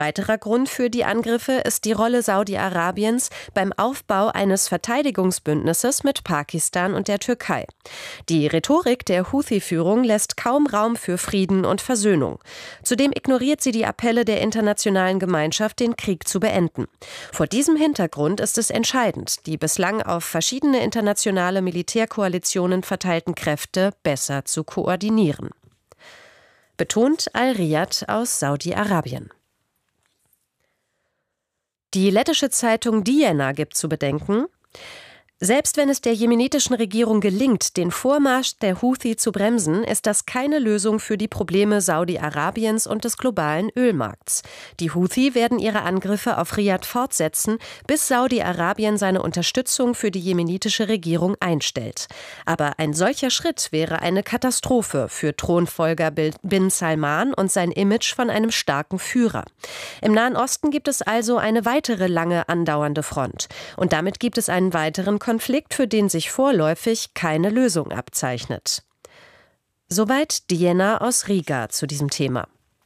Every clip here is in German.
Weiterer Grund für die Angriffe ist die Rolle Saudi-Arabiens beim Aufbau eines Verteidigungsbündnisses mit Pakistan und der Türkei. Die Rhetorik der Houthi-Führung lässt kaum Raum für Frieden und Versöhnung. Zudem ignoriert sie die Appelle der internationalen Gemeinschaft, den Krieg zu beenden. Vor diesem Hintergrund ist es entscheidend, die bislang auf verschiedene internationale Militärkoalitionen verteilten Kräfte besser zu koordinieren. Betont Al-Riyad aus Saudi-Arabien. Die lettische Zeitung Diena gibt zu bedenken: Selbst wenn es der jemenitischen Regierung gelingt, den Vormarsch der Houthi zu bremsen, ist das keine Lösung für die Probleme Saudi-Arabiens und des globalen Ölmarkts. Die Houthi werden ihre Angriffe auf Riad fortsetzen, bis Saudi-Arabien seine Unterstützung für die jemenitische Regierung einstellt. Aber ein solcher Schritt wäre eine Katastrophe für Thronfolger bin Salman und sein Image von einem starken Führer. Im Nahen Osten gibt es also eine weitere lange andauernde Front. Und damit gibt es einen weiteren Konflikt, für den sich vorläufig keine Lösung abzeichnet. Soweit Diena aus Riga zu diesem Thema.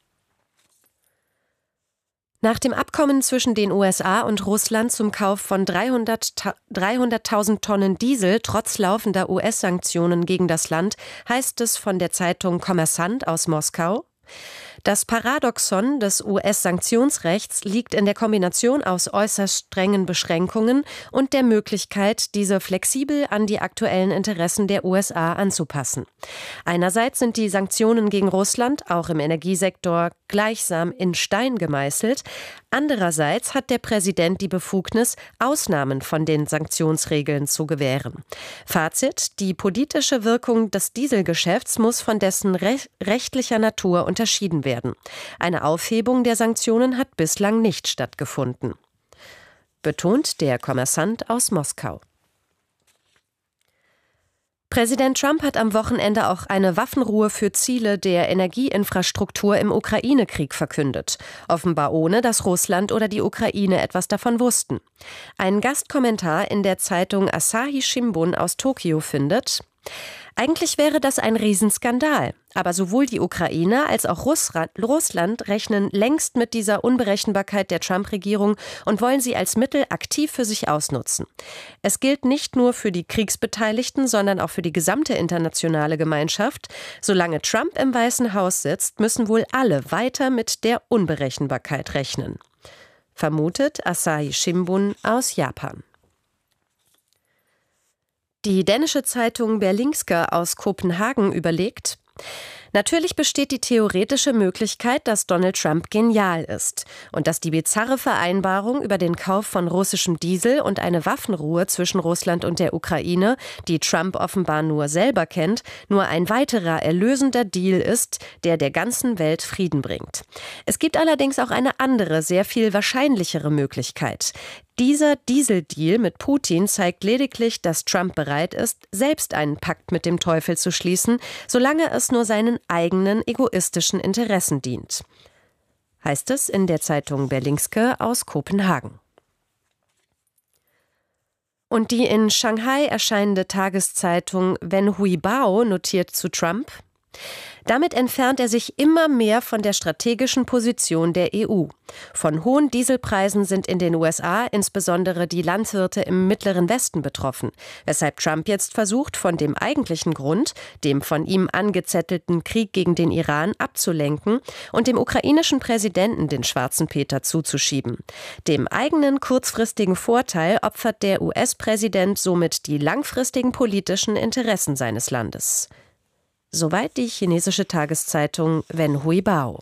Nach dem Abkommen zwischen den USA und Russland zum Kauf von 300.000 Tonnen Diesel trotz laufender US-Sanktionen gegen das Land, heißt es von der Zeitung Kommersant aus Moskau: Das Paradoxon des US-Sanktionsrechts liegt in der Kombination aus äußerst strengen Beschränkungen und der Möglichkeit, diese flexibel an die aktuellen Interessen der USA anzupassen. Einerseits sind die Sanktionen gegen Russland auch im Energiesektor gleichsam in Stein gemeißelt. Andererseits hat der Präsident die Befugnis, Ausnahmen von den Sanktionsregeln zu gewähren. Fazit: Die politische Wirkung des Dieselgeschäfts muss von dessen rechtlicher Natur unterschieden werden. Eine Aufhebung der Sanktionen hat bislang nicht stattgefunden. Betont der Kommersant aus Moskau. Präsident Trump hat am Wochenende auch eine Waffenruhe für Ziele der Energieinfrastruktur im Ukraine-Krieg verkündet. Offenbar ohne, dass Russland oder die Ukraine etwas davon wussten. Ein Gastkommentar in der Zeitung Asahi Shimbun aus Tokio findet: Eigentlich wäre das ein Riesenskandal. Aber sowohl die Ukraine als auch Russland rechnen längst mit dieser Unberechenbarkeit der Trump-Regierung und wollen sie als Mittel aktiv für sich ausnutzen. Es gilt nicht nur für die Kriegsbeteiligten, sondern auch für die gesamte internationale Gemeinschaft. Solange Trump im Weißen Haus sitzt, müssen wohl alle weiter mit der Unberechenbarkeit rechnen. Vermutet Asahi Shimbun aus Japan. Die dänische Zeitung Berlingske aus Kopenhagen überlegt: Natürlich besteht die theoretische Möglichkeit, dass Donald Trump genial ist und dass die bizarre Vereinbarung über den Kauf von russischem Diesel und eine Waffenruhe zwischen Russland und der Ukraine, die Trump offenbar nur selber kennt, nur ein weiterer erlösender Deal ist, der der ganzen Welt Frieden bringt. Es gibt allerdings auch eine andere, sehr viel wahrscheinlichere Möglichkeit. Dieser Dieseldeal mit Putin zeigt lediglich, dass Trump bereit ist, selbst einen Pakt mit dem Teufel zu schließen, solange es nur seinen eigenen egoistischen Interessen dient. Heißt es in der Zeitung Berlingske aus Kopenhagen. Und die in Shanghai erscheinende Tageszeitung Wen Hui Bao notiert zu Trump: Damit entfernt er sich immer mehr von der strategischen Position der EU. Von hohen Dieselpreisen sind in den USA insbesondere die Landwirte im Mittleren Westen betroffen, weshalb Trump jetzt versucht, von dem eigentlichen Grund, dem von ihm angezettelten Krieg gegen den Iran, abzulenken und dem ukrainischen Präsidenten den schwarzen Peter zuzuschieben. Dem eigenen kurzfristigen Vorteil opfert der US-Präsident somit die langfristigen politischen Interessen seines Landes. Soweit die chinesische Tageszeitung Wen Hui Bao.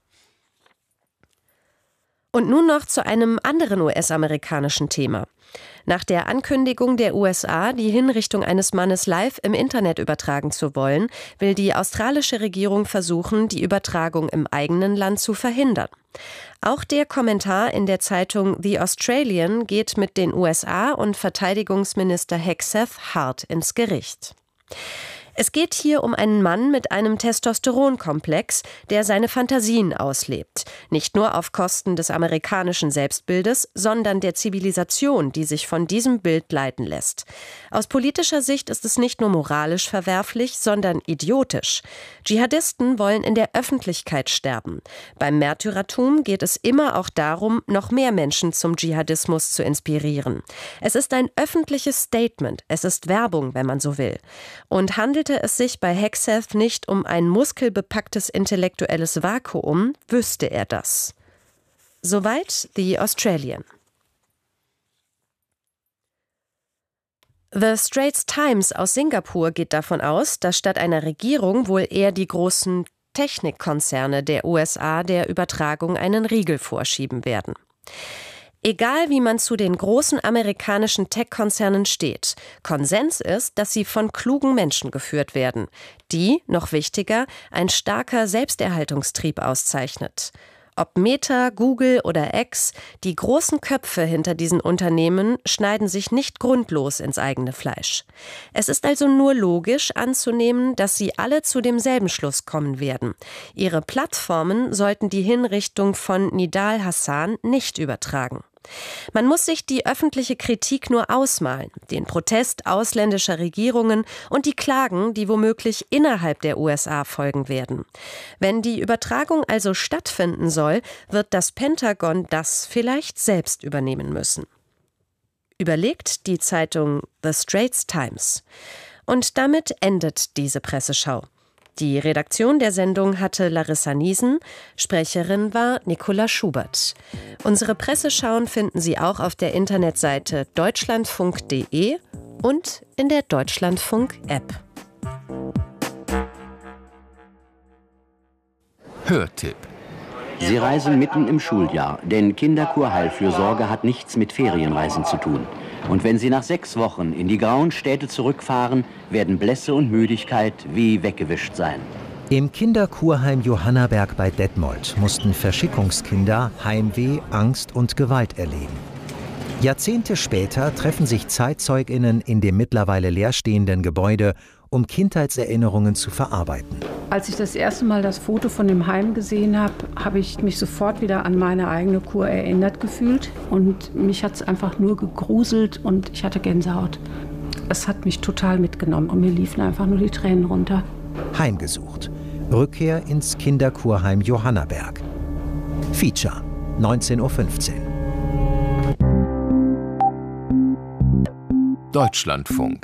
Und nun noch zu einem anderen US-amerikanischen Thema. Nach der Ankündigung der USA, die Hinrichtung eines Mannes live im Internet übertragen zu wollen, will die australische Regierung versuchen, die Übertragung im eigenen Land zu verhindern. Auch der Kommentar in der Zeitung The Australian geht mit den USA und Verteidigungsminister Hegseth hart ins Gericht. Es geht hier um einen Mann mit einem Testosteronkomplex, der seine Fantasien auslebt. Nicht nur auf Kosten des amerikanischen Selbstbildes, sondern der Zivilisation, die sich von diesem Bild leiten lässt. Aus politischer Sicht ist es nicht nur moralisch verwerflich, sondern idiotisch. Dschihadisten wollen in der Öffentlichkeit sterben. Beim Märtyrertum geht es immer auch darum, noch mehr Menschen zum Dschihadismus zu inspirieren. Es ist ein öffentliches Statement, es ist Werbung, wenn man so will. Und handelte es sich bei Hegseth nicht um ein muskelbepacktes intellektuelles Vakuum, wüsste er das. Soweit The Australian. The Straits Times aus Singapur geht davon aus, dass statt einer Regierung wohl eher die großen Technikkonzerne der USA der Übertragung einen Riegel vorschieben werden. Egal wie man zu den großen amerikanischen Tech-Konzernen steht, Konsens ist, dass sie von klugen Menschen geführt werden, die, noch wichtiger, ein starker Selbsterhaltungstrieb auszeichnet. Ob Meta, Google oder X, die großen Köpfe hinter diesen Unternehmen schneiden sich nicht grundlos ins eigene Fleisch. Es ist also nur logisch anzunehmen, dass sie alle zu demselben Schluss kommen werden. Ihre Plattformen sollten die Hinrichtung von Nidal Hasan nicht übertragen. Man muss sich die öffentliche Kritik nur ausmalen, den Protest ausländischer Regierungen und die Klagen, die womöglich innerhalb der USA folgen werden. Wenn die Übertragung also stattfinden soll, wird das Pentagon das vielleicht selbst übernehmen müssen. Überlegt die Zeitung The Straits Times. Und damit endet diese Presseschau. Die Redaktion der Sendung hatte Larissa Niesen, Sprecherin war Nicola Schubert. Unsere Presseschauen finden Sie auch auf der Internetseite deutschlandfunk.de und in der Deutschlandfunk-App. Hörtipp. Sie reisen mitten im Schuljahr, denn Kinderkurheilfürsorge hat nichts mit Ferienreisen zu tun. Und wenn Sie nach 6 Wochen in die grauen Städte zurückfahren, werden Blässe und Müdigkeit wie weggewischt sein. Im Kinderkurheim Johannaberg bei Detmold mussten Verschickungskinder Heimweh, Angst und Gewalt erleben. Jahrzehnte später treffen sich ZeitzeugInnen in dem mittlerweile leerstehenden Gebäude, um Kindheitserinnerungen zu verarbeiten. Als ich das erste Mal das Foto von dem Heim gesehen habe, habe ich mich sofort wieder an meine eigene Kur erinnert gefühlt. Und mich hat es einfach nur gegruselt und ich hatte Gänsehaut. Es hat mich total mitgenommen und mir liefen einfach nur die Tränen runter. Heimgesucht. Rückkehr ins Kinderkurheim Johannaberg. Feature, 19:15 Uhr. Deutschlandfunk.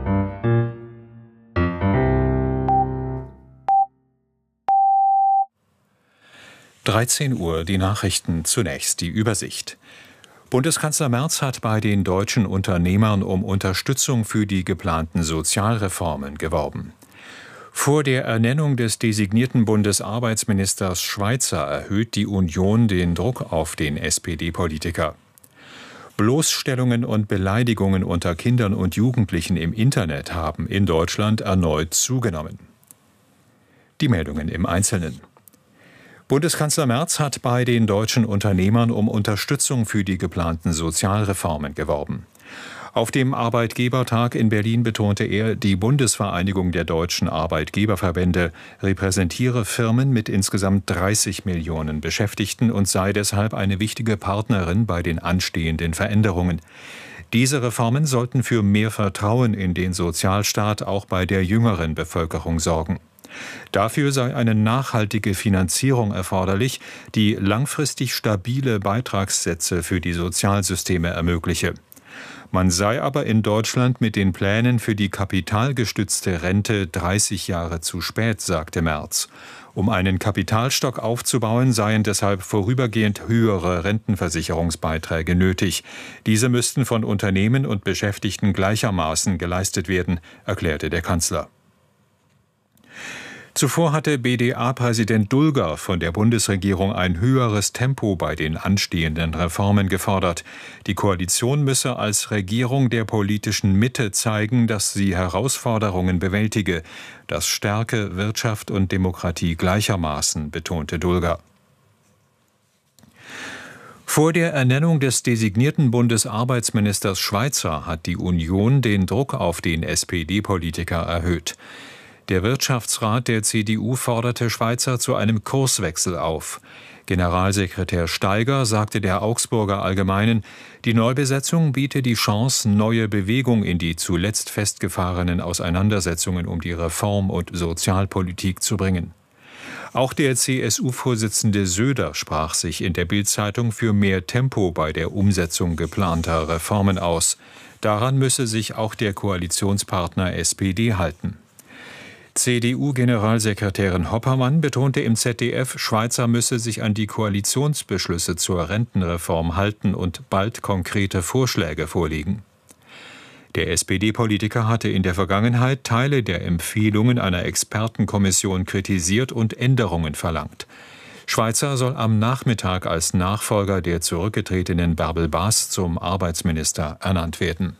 13 Uhr, die Nachrichten, zunächst die Übersicht. Bundeskanzler Merz hat bei den deutschen Unternehmern um Unterstützung für die geplanten Sozialreformen geworben. Vor der Ernennung des designierten Bundesarbeitsministers Schweizer erhöht die Union den Druck auf den SPD-Politiker. Bloßstellungen und Beleidigungen unter Kindern und Jugendlichen im Internet haben in Deutschland erneut zugenommen. Die Meldungen im Einzelnen. Bundeskanzler Merz hat bei den deutschen Unternehmern um Unterstützung für die geplanten Sozialreformen geworben. Auf dem Arbeitgebertag in Berlin betonte er, die Bundesvereinigung der deutschen Arbeitgeberverbände repräsentiere Firmen mit insgesamt 30 Millionen Beschäftigten und sei deshalb eine wichtige Partnerin bei den anstehenden Veränderungen. Diese Reformen sollten für mehr Vertrauen in den Sozialstaat auch bei der jüngeren Bevölkerung sorgen. Dafür sei eine nachhaltige Finanzierung erforderlich, die langfristig stabile Beitragssätze für die Sozialsysteme ermögliche. Man sei aber in Deutschland mit den Plänen für die kapitalgestützte Rente 30 Jahre zu spät, sagte Merz. Um einen Kapitalstock aufzubauen, seien deshalb vorübergehend höhere Rentenversicherungsbeiträge nötig. Diese müssten von Unternehmen und Beschäftigten gleichermaßen geleistet werden, erklärte der Kanzler. Zuvor hatte BDA-Präsident Dulger von der Bundesregierung ein höheres Tempo bei den anstehenden Reformen gefordert. Die Koalition müsse als Regierung der politischen Mitte zeigen, dass sie Herausforderungen bewältige. Das stärke Wirtschaft und Demokratie gleichermaßen, betonte Dulger. Vor der Ernennung des designierten Bundesarbeitsministers Schweizer hat die Union den Druck auf den SPD-Politiker erhöht. Der Wirtschaftsrat der CDU forderte Schweizer zu einem Kurswechsel auf. Generalsekretär Steiger sagte der Augsburger Allgemeinen, die Neubesetzung biete die Chance, neue Bewegung in die zuletzt festgefahrenen Auseinandersetzungen um die Reform- und Sozialpolitik zu bringen. Auch der CSU-Vorsitzende Söder sprach sich in der Bild-Zeitung für mehr Tempo bei der Umsetzung geplanter Reformen aus. Daran müsse sich auch der Koalitionspartner SPD halten. CDU-Generalsekretärin Hoppermann betonte im ZDF, Schweizer müsse sich an die Koalitionsbeschlüsse zur Rentenreform halten und bald konkrete Vorschläge vorlegen. Der SPD-Politiker hatte in der Vergangenheit Teile der Empfehlungen einer Expertenkommission kritisiert und Änderungen verlangt. Schweizer soll am Nachmittag als Nachfolger der zurückgetretenen Bärbel Baas zum Arbeitsminister ernannt werden.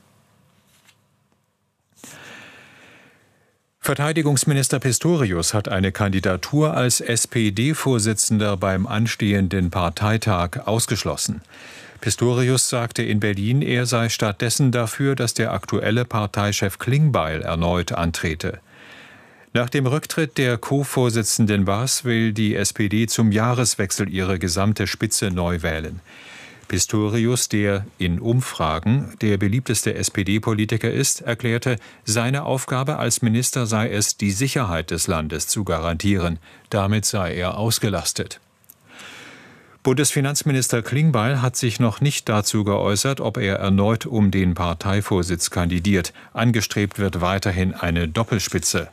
Verteidigungsminister Pistorius hat eine Kandidatur als SPD-Vorsitzender beim anstehenden Parteitag ausgeschlossen. Pistorius sagte in Berlin, er sei stattdessen dafür, dass der aktuelle Parteichef Klingbeil erneut antrete. Nach dem Rücktritt der Co-Vorsitzenden Baas will die SPD zum Jahreswechsel ihre gesamte Spitze neu wählen. Pistorius, der in Umfragen der beliebteste SPD-Politiker ist, erklärte, seine Aufgabe als Minister sei es, die Sicherheit des Landes zu garantieren. Damit sei er ausgelastet. Bundesfinanzminister Klingbeil hat sich noch nicht dazu geäußert, ob er erneut um den Parteivorsitz kandidiert. Angestrebt wird weiterhin eine Doppelspitze.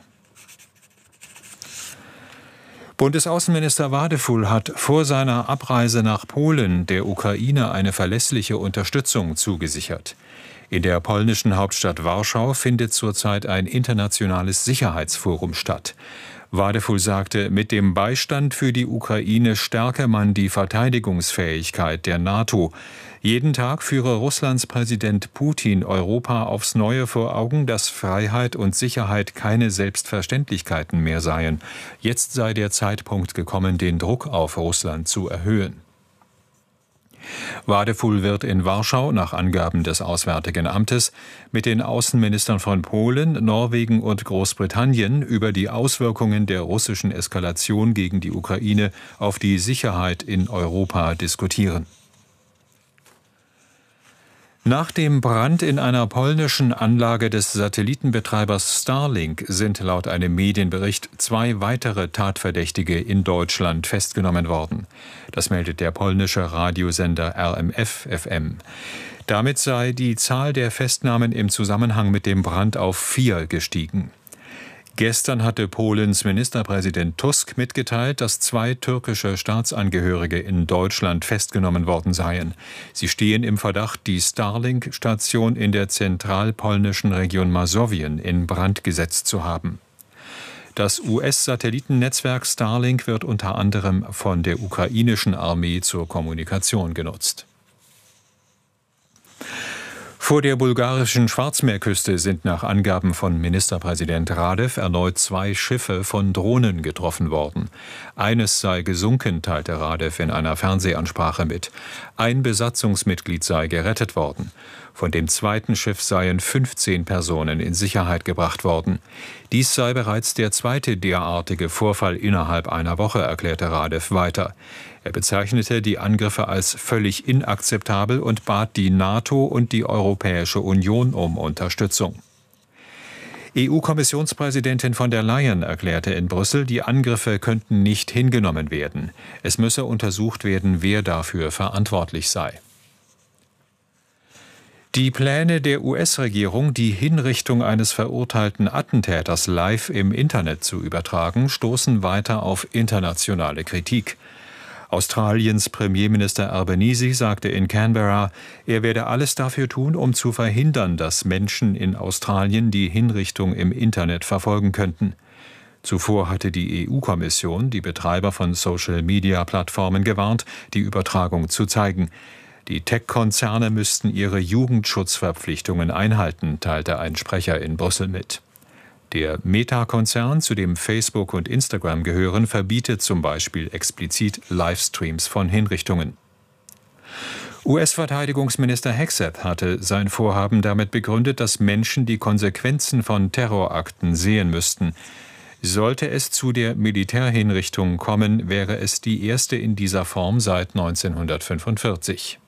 Bundesaußenminister Wadefuhl hat vor seiner Abreise nach Polen der Ukraine eine verlässliche Unterstützung zugesichert. In der polnischen Hauptstadt Warschau findet zurzeit ein internationales Sicherheitsforum statt. Wadefuhl sagte, mit dem Beistand für die Ukraine stärke man die Verteidigungsfähigkeit der NATO. Jeden Tag führe Russlands Präsident Putin Europa aufs Neue vor Augen, dass Freiheit und Sicherheit keine Selbstverständlichkeiten mehr seien. Jetzt sei der Zeitpunkt gekommen, den Druck auf Russland zu erhöhen. Wadefuhl wird in Warschau nach Angaben des Auswärtigen Amtes mit den Außenministern von Polen, Norwegen und Großbritannien über die Auswirkungen der russischen Eskalation gegen die Ukraine auf die Sicherheit in Europa diskutieren. Nach dem Brand in einer polnischen Anlage des Satellitenbetreibers Starlink sind laut einem Medienbericht 2 weitere Tatverdächtige in Deutschland festgenommen worden. Das meldet der polnische Radiosender RMF-FM. Damit sei die Zahl der Festnahmen im Zusammenhang mit dem Brand auf 4 gestiegen. Gestern hatte Polens Ministerpräsident Tusk mitgeteilt, dass 2 türkische Staatsangehörige in Deutschland festgenommen worden seien. Sie stehen im Verdacht, die Starlink-Station in der zentralpolnischen Region Masowien in Brand gesetzt zu haben. Das US-Satellitennetzwerk Starlink wird unter anderem von der ukrainischen Armee zur Kommunikation genutzt. Vor der bulgarischen Schwarzmeerküste sind nach Angaben von Ministerpräsident Radev erneut 2 Schiffe von Drohnen getroffen worden. Eines sei gesunken, teilte Radev in einer Fernsehansprache mit. Ein Besatzungsmitglied sei gerettet worden. Von dem zweiten Schiff seien 15 Personen in Sicherheit gebracht worden. Dies sei bereits der zweite derartige Vorfall innerhalb einer Woche, erklärte Radev weiter. Er bezeichnete die Angriffe als völlig inakzeptabel und bat die NATO und die Europäische Union um Unterstützung. EU-Kommissionspräsidentin von der Leyen erklärte in Brüssel, die Angriffe könnten nicht hingenommen werden. Es müsse untersucht werden, wer dafür verantwortlich sei. Die Pläne der US-Regierung, die Hinrichtung eines verurteilten Attentäters live im Internet zu übertragen, stoßen weiter auf internationale Kritik. Australiens Premierminister Albanese sagte in Canberra, er werde alles dafür tun, um zu verhindern, dass Menschen in Australien die Hinrichtung im Internet verfolgen könnten. Zuvor hatte die EU-Kommission die Betreiber von Social-Media-Plattformen gewarnt, die Übertragung zu zeigen. Die Tech-Konzerne müssten ihre Jugendschutzverpflichtungen einhalten, teilte ein Sprecher in Brüssel mit. Der Meta-Konzern, zu dem Facebook und Instagram gehören, verbietet zum Beispiel explizit Livestreams von Hinrichtungen. US-Verteidigungsminister Hegseth hatte sein Vorhaben damit begründet, dass Menschen die Konsequenzen von Terrorakten sehen müssten. Sollte es zu der Militärhinrichtung kommen, wäre es die erste in dieser Form seit 1945.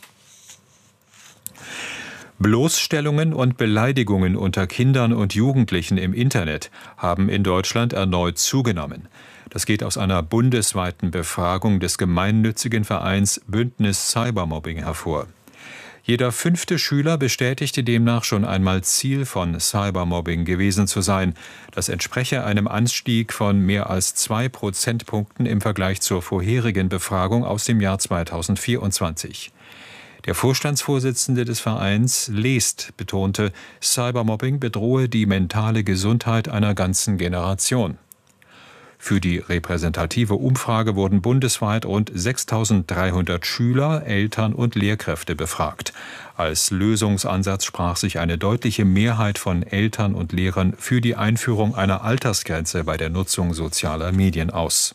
Bloßstellungen und Beleidigungen unter Kindern und Jugendlichen im Internet haben in Deutschland erneut zugenommen. Das geht aus einer bundesweiten Befragung des gemeinnützigen Vereins Bündnis Cybermobbing hervor. Jeder 5. Schüler bestätigte demnach schon einmal Ziel von Cybermobbing gewesen zu sein. Das entspreche einem Anstieg von mehr als 2 Prozentpunkten im Vergleich zur vorherigen Befragung aus dem Jahr 2024. Der Vorstandsvorsitzende des Vereins Leest betonte, Cybermobbing bedrohe die mentale Gesundheit einer ganzen Generation. Für die repräsentative Umfrage wurden bundesweit rund 6.300 Schüler, Eltern und Lehrkräfte befragt. Als Lösungsansatz sprach sich eine deutliche Mehrheit von Eltern und Lehrern für die Einführung einer Altersgrenze bei der Nutzung sozialer Medien aus.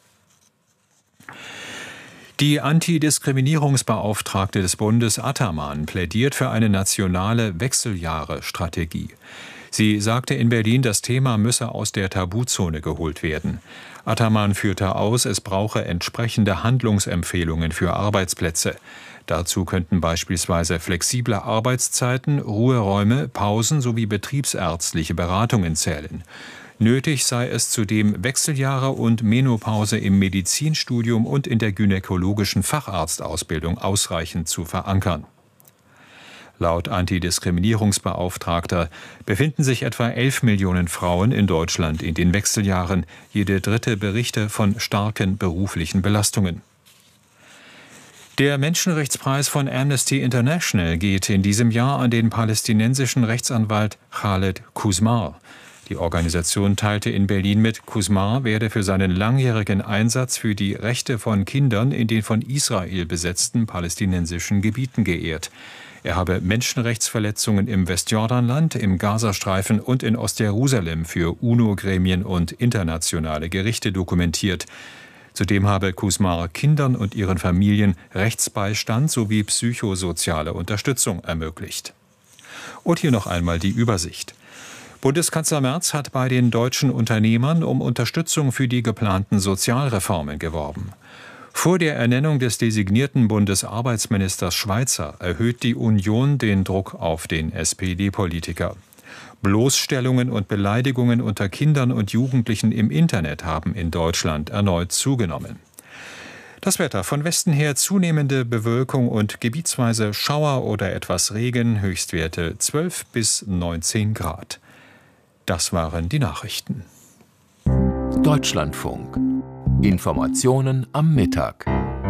Die Antidiskriminierungsbeauftragte des Bundes Ataman plädiert für eine nationale Wechseljahre-Strategie. Sie sagte in Berlin, das Thema müsse aus der Tabuzone geholt werden. Ataman führte aus, es brauche entsprechende Handlungsempfehlungen für Arbeitsplätze. Dazu könnten beispielsweise flexible Arbeitszeiten, Ruheräume, Pausen sowie betriebsärztliche Beratungen zählen. Nötig sei es zudem, Wechseljahre und Menopause im Medizinstudium und in der gynäkologischen Facharztausbildung ausreichend zu verankern. Laut Antidiskriminierungsbeauftragter befinden sich etwa 11 Millionen Frauen in Deutschland in den Wechseljahren. Jede dritte berichte von starken beruflichen Belastungen. Der Menschenrechtspreis von Amnesty International geht in diesem Jahr an den palästinensischen Rechtsanwalt Khaled Quzmar. Die Organisation teilte in Berlin mit, Quzmar werde für seinen langjährigen Einsatz für die Rechte von Kindern in den von Israel besetzten palästinensischen Gebieten geehrt. Er habe Menschenrechtsverletzungen im Westjordanland, im Gazastreifen und in Ostjerusalem für UNO-Gremien und internationale Gerichte dokumentiert. Zudem habe Quzmar Kindern und ihren Familien Rechtsbeistand sowie psychosoziale Unterstützung ermöglicht. Und hier noch einmal die Übersicht. Bundeskanzler Merz hat bei den deutschen Unternehmern um Unterstützung für die geplanten Sozialreformen geworben. Vor der Ernennung des designierten Bundesarbeitsministers Schweizer erhöht die Union den Druck auf den SPD-Politiker. Bloßstellungen und Beleidigungen unter Kindern und Jugendlichen im Internet haben in Deutschland erneut zugenommen. Das Wetter: von Westen her zunehmende Bewölkung und gebietsweise Schauer oder etwas Regen, Höchstwerte 12 bis 19 Grad. Das waren die Nachrichten. Deutschlandfunk. Informationen am Mittag.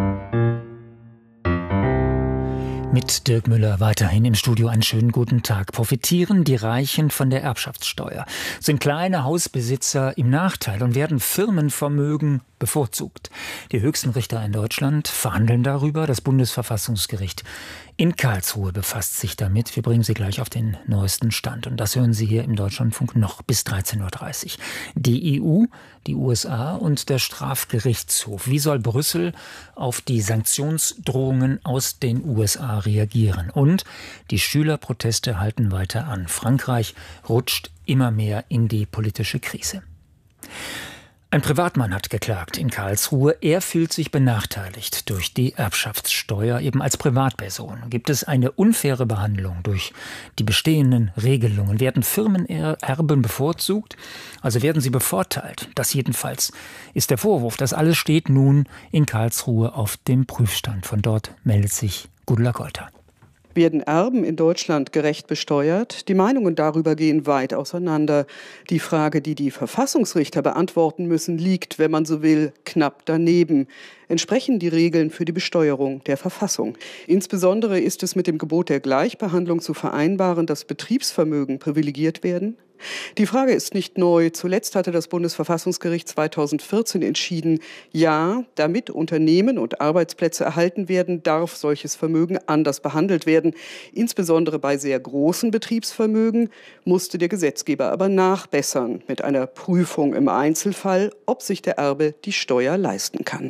Mit Dirk Müller weiterhin im Studio einen schönen guten Tag. Profitieren die Reichen von der Erbschaftssteuer? Sind kleine Hausbesitzer im Nachteil und werden Firmenvermögen bevorzugt? Die höchsten Richter in Deutschland verhandeln darüber. Das Bundesverfassungsgericht in Karlsruhe befasst sich damit. Wir bringen Sie gleich auf den neuesten Stand. Und das hören Sie hier im Deutschlandfunk noch bis 13.30 Uhr. Die EU, die USA und der Strafgerichtshof. Wie soll Brüssel auf die Sanktionsdrohungen aus den USA reagieren? Und die Schülerproteste halten weiter an. Frankreich rutscht immer mehr in die politische Krise. Ein Privatmann hat geklagt in Karlsruhe. Er fühlt sich benachteiligt durch die Erbschaftssteuer, eben als Privatperson. Gibt es eine unfaire Behandlung durch die bestehenden Regelungen? Werden Firmenerben bevorzugt? Also werden sie bevorteilt? Das jedenfalls ist der Vorwurf. Das alles steht nun in Karlsruhe auf dem Prüfstand. Von dort meldet sich Gudula Golter. Werden Erben in Deutschland gerecht besteuert? Die Meinungen darüber gehen weit auseinander. Die Frage, die die Verfassungsrichter beantworten müssen, liegt, wenn man so will, knapp daneben. Entsprechen die Regeln für die Besteuerung der Verfassung? Insbesondere ist es mit dem Gebot der Gleichbehandlung zu vereinbaren, dass Betriebsvermögen privilegiert werden? Die Frage ist nicht neu. Zuletzt hatte das Bundesverfassungsgericht 2014 entschieden, ja, damit Unternehmen und Arbeitsplätze erhalten werden, darf solches Vermögen anders behandelt werden. Insbesondere bei sehr großen Betriebsvermögen musste der Gesetzgeber aber nachbessern mit einer Prüfung im Einzelfall, ob sich der Erbe die Steuer leisten kann.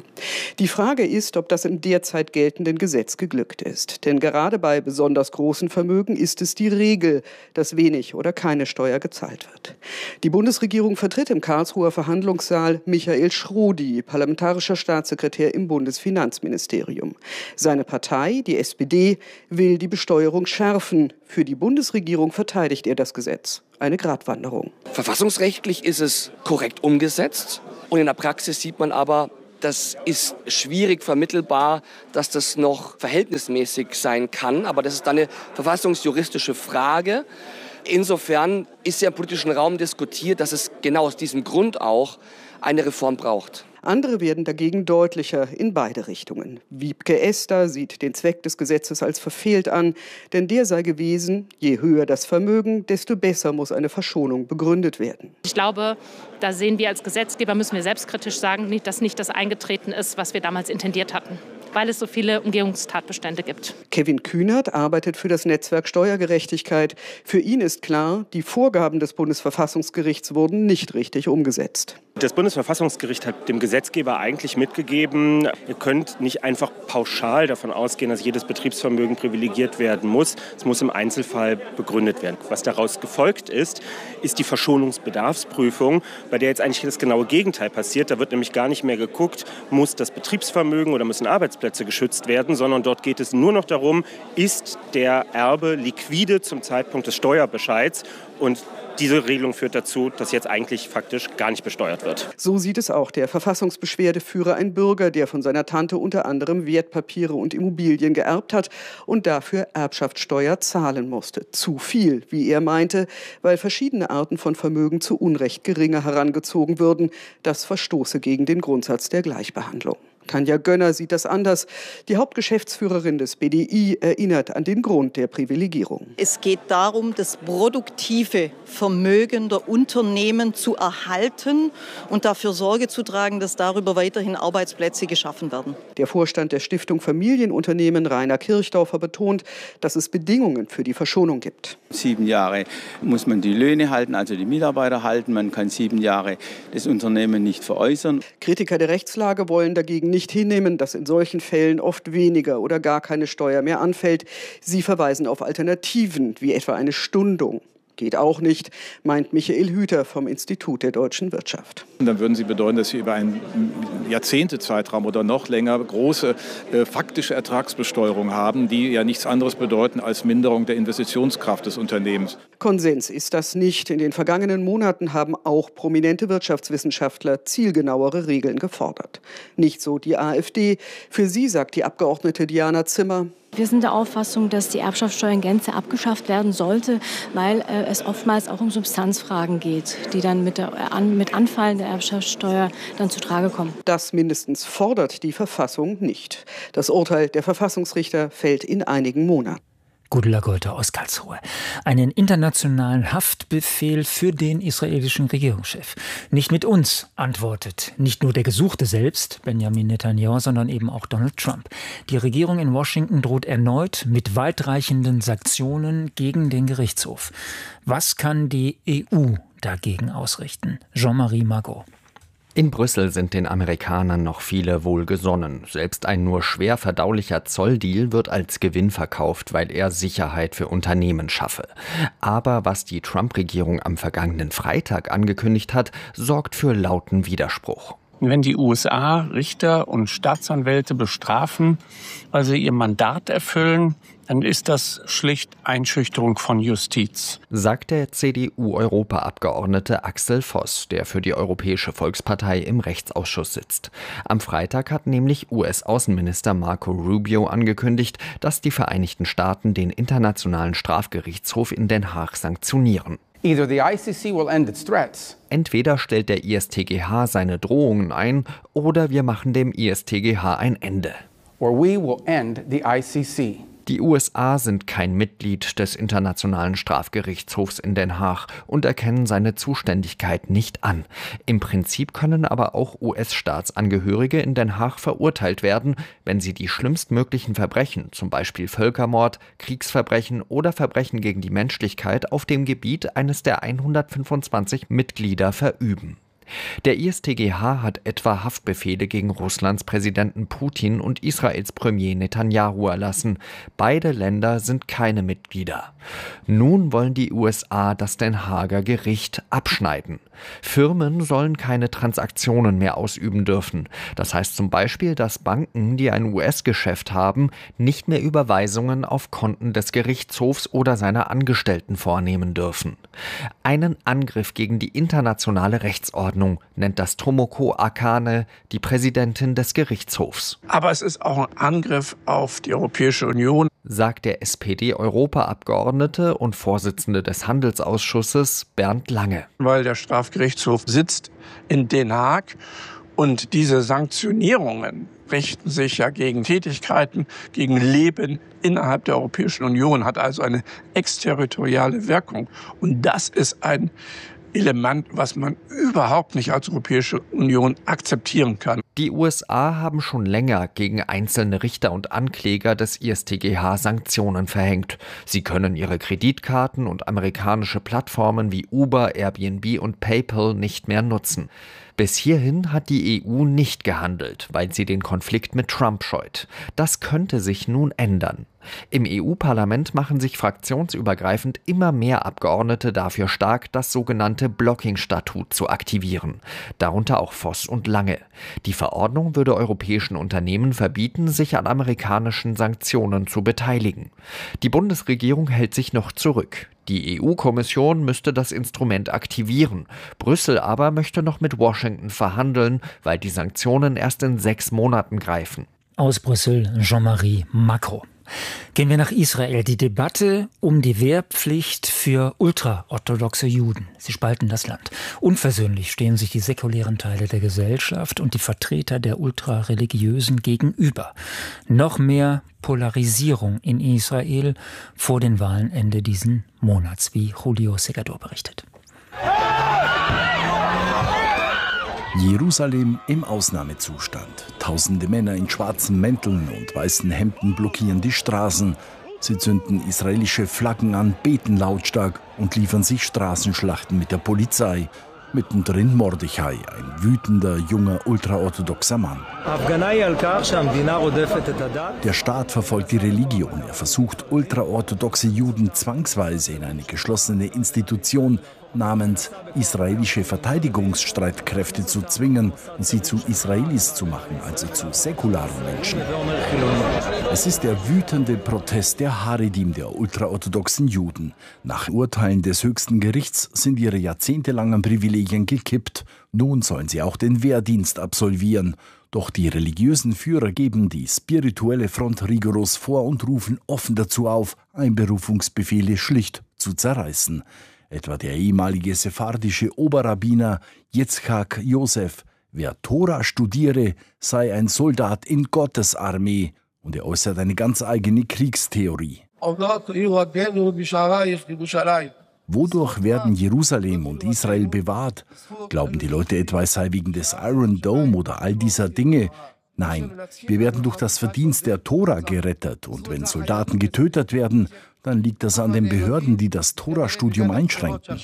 Die Frage ist, ob das im derzeit geltenden Gesetz geglückt ist. Denn gerade bei besonders großen Vermögen ist es die Regel, dass wenig oder keine Steuer gezahlt wird. Die Bundesregierung vertritt im Karlsruher Verhandlungssaal Michael Schrodi, parlamentarischer Staatssekretär im Bundesfinanzministerium. Seine Partei, die SPD, will die Besteuerung schärfen. Für die Bundesregierung verteidigt er das Gesetz. Eine Gratwanderung. Verfassungsrechtlich ist es korrekt umgesetzt. Und in der Praxis sieht man aber, das ist schwierig vermittelbar, dass das noch verhältnismäßig sein kann. Aber das ist dann eine verfassungsjuristische Frage. Insofern ist ja im politischen Raum diskutiert, dass es genau aus diesem Grund auch eine Reform braucht. Andere werden dagegen deutlicher in beide Richtungen. Wiebke Esther sieht den Zweck des Gesetzes als verfehlt an, denn der sei gewesen, je höher das Vermögen, desto besser muss eine Verschonung begründet werden. Ich glaube, da sehen wir als Gesetzgeber, müssen wir selbstkritisch sagen, dass nicht das eingetreten ist, was wir damals intendiert hatten, weil es so viele Umgehungstatbestände gibt. Kevin Kühnert arbeitet für das Netzwerk Steuergerechtigkeit. Für ihn ist klar, die Vorgaben des Bundesverfassungsgerichts wurden nicht richtig umgesetzt. Das Bundesverfassungsgericht hat dem Gesetzgeber eigentlich mitgegeben, ihr könnt nicht einfach pauschal davon ausgehen, dass jedes Betriebsvermögen privilegiert werden muss. Es muss im Einzelfall begründet werden. Was daraus gefolgt ist, ist die Verschonungsbedarfsprüfung, bei der jetzt eigentlich das genaue Gegenteil passiert. Da wird nämlich gar nicht mehr geguckt, muss das Betriebsvermögen oder müssen Arbeitsplätze geschützt werden, sondern dort geht es nur noch darum, ist der Erbe liquide zum Zeitpunkt des Steuerbescheids, und diese Regelung führt dazu, dass jetzt eigentlich faktisch gar nicht besteuert wird. So sieht es auch der Verfassungsbeschwerdeführer, ein Bürger, der von seiner Tante unter anderem Wertpapiere und Immobilien geerbt hat und dafür Erbschaftssteuer zahlen musste. Zu viel, wie er meinte, weil verschiedene Arten von Vermögen zu Unrecht geringer herangezogen würden. Das verstoße gegen den Grundsatz der Gleichbehandlung. Tanja Gönner sieht das anders. Die Hauptgeschäftsführerin des BDI erinnert an den Grund der Privilegierung. Es geht darum, das produktive Vermögen der Unternehmen zu erhalten und dafür Sorge zu tragen, dass darüber weiterhin Arbeitsplätze geschaffen werden. Der Vorstand der Stiftung Familienunternehmen, Rainer Kirchdorfer, betont, dass es Bedingungen für die Verschonung gibt. 7 Jahre muss man die Löhne halten, also die Mitarbeiter halten. Man kann 7 Jahre das Unternehmen nicht veräußern. Kritiker der Rechtslage wollen dagegen nicht hinnehmen, dass in solchen Fällen oft weniger oder gar keine Steuer mehr anfällt. Sie verweisen auf Alternativen, wie etwa eine Stundung. Geht auch nicht, meint Michael Hüter vom Institut der deutschen Wirtschaft. Und dann würden Sie bedeuten, dass Sie über einen Jahrzehntezeitraum oder noch länger große faktische Ertragsbesteuerung haben, die ja nichts anderes bedeuten als Minderung der Investitionskraft des Unternehmens. Konsens ist das nicht. In den vergangenen Monaten haben auch prominente Wirtschaftswissenschaftler zielgenauere Regeln gefordert. Nicht so die AfD. Für sie sagt die Abgeordnete Diana Zimmer: Wir sind der Auffassung, dass die Erbschaftssteuer in Gänze abgeschafft werden sollte, weil es oftmals auch um Substanzfragen geht, die dann mit Anfallen der Erbschaftssteuer dann zu Trage kommen. Das mindestens fordert die Verfassung nicht. Das Urteil der Verfassungsrichter fällt in einigen Monaten. Gudula Golter aus Karlsruhe. Einen internationalen Haftbefehl für den israelischen Regierungschef. Nicht mit uns, antwortet nicht nur der Gesuchte selbst, Benjamin Netanyahu, sondern eben auch Donald Trump. Die Regierung in Washington droht erneut mit weitreichenden Sanktionen gegen den Gerichtshof. Was kann die EU dagegen ausrichten? Jean-Marie Margot. In Brüssel sind den Amerikanern noch viele wohlgesonnen. Selbst ein nur schwer verdaulicher Zolldeal wird als Gewinn verkauft, weil er Sicherheit für Unternehmen schaffe. Aber was die Trump-Regierung am vergangenen Freitag angekündigt hat, sorgt für lauten Widerspruch. Wenn die USA Richter und Staatsanwälte bestrafen, weil sie ihr Mandat erfüllen, dann ist das schlicht Einschüchterung von Justiz, sagt der CDU-Europaabgeordnete Axel Voss, der für die Europäische Volkspartei im Rechtsausschuss sitzt. Am Freitag hat nämlich US-Außenminister Marco Rubio angekündigt, dass die Vereinigten Staaten den Internationalen Strafgerichtshof in Den Haag sanktionieren. Entweder stellt der ISTGH seine Drohungen ein, oder wir machen dem ISTGH ein Ende. Die USA sind kein Mitglied des Internationalen Strafgerichtshofs in Den Haag und erkennen seine Zuständigkeit nicht an. Im Prinzip können aber auch US-Staatsangehörige in Den Haag verurteilt werden, wenn sie die schlimmstmöglichen Verbrechen, zum Beispiel Völkermord, Kriegsverbrechen oder Verbrechen gegen die Menschlichkeit auf dem Gebiet eines der 125 Mitglieder verüben. Der ISTGH hat etwa Haftbefehle gegen Russlands Präsidenten Putin und Israels Premier Netanyahu erlassen. Beide Länder sind keine Mitglieder. Nun wollen die USA das Den Haager Gericht abschneiden. Firmen sollen keine Transaktionen mehr ausüben dürfen. Das heißt zum Beispiel, dass Banken, die ein US-Geschäft haben, nicht mehr Überweisungen auf Konten des Gerichtshofs oder seiner Angestellten vornehmen dürfen. Einen Angriff gegen die internationale Rechtsordnung nennt das Tomoko Akane, die Präsidentin des Gerichtshofs. Aber es ist auch ein Angriff auf die Europäische Union, sagt der SPD-Europaabgeordnete und Vorsitzende des Handelsausschusses Bernd Lange. Weil der Strafgerichtshof sitzt in Den Haag und diese Sanktionierungen richten sich ja gegen Tätigkeiten, gegen Leben innerhalb der Europäischen Union, hat also eine exterritoriale Wirkung. Und das ist ein Element, was man überhaupt nicht als Europäische Union akzeptieren kann. Die USA haben schon länger gegen einzelne Richter und Ankläger des ISTGH Sanktionen verhängt. Sie können ihre Kreditkarten und amerikanische Plattformen wie Uber, Airbnb und PayPal nicht mehr nutzen. Bis hierhin hat die EU nicht gehandelt, weil sie den Konflikt mit Trump scheut. Das könnte sich nun ändern. Im EU-Parlament machen sich fraktionsübergreifend immer mehr Abgeordnete dafür stark, das sogenannte Blocking-Statut zu aktivieren. Darunter auch Voss und Lange. Die Verordnung würde europäischen Unternehmen verbieten, sich an amerikanischen Sanktionen zu beteiligen. Die Bundesregierung hält sich noch zurück. Die EU-Kommission müsste das Instrument aktivieren. Brüssel aber möchte noch mit Washington verhandeln, weil die Sanktionen erst in 6 Monaten greifen. Aus Brüssel, Jean-Marie Macron. Gehen wir nach Israel. Die Debatte um die Wehrpflicht für ultraorthodoxe Juden. Sie spalten das Land. Unversöhnlich stehen sich die säkulären Teile der Gesellschaft und die Vertreter der Ultrareligiösen gegenüber. Noch mehr Polarisierung in Israel vor den Wahlen Ende diesen Monats, wie Julio Segador berichtet. Jerusalem im Ausnahmezustand. Tausende Männer in schwarzen Mänteln und weißen Hemden blockieren die Straßen. Sie zünden israelische Flaggen an, beten lautstark und liefern sich Straßenschlachten mit der Polizei. Mittendrin Mordechai, ein wütender, junger, ultraorthodoxer Mann. Der Staat verfolgt die Religion. Er versucht, ultraorthodoxe Juden zwangsweise in eine geschlossene Institution namens israelische Verteidigungsstreitkräfte zu zwingen und sie zu Israelis zu machen, also zu säkularen Menschen. Es ist der wütende Protest der Haredim, der ultraorthodoxen Juden. Nach Urteilen des höchsten Gerichts sind ihre jahrzehntelangen Privilegien gekippt. Nun sollen sie auch den Wehrdienst absolvieren. Doch die religiösen Führer geben die spirituelle Front rigoros vor und rufen offen dazu auf, Einberufungsbefehle schlicht zu zerreißen. Etwa der ehemalige sephardische Oberrabbiner Yitzchak Yosef. Wer Tora studiere, sei ein Soldat in Gottes Armee. Und er äußert eine ganz eigene Kriegstheorie. Wodurch werden Jerusalem und Israel bewahrt? Glauben die Leute etwa, es sei wegen des Iron Dome oder all dieser Dinge? Nein, wir werden durch das Verdienst der Tora gerettet. Und wenn Soldaten getötet werden, dann liegt das an den Behörden, die das Tora-Studium einschränken.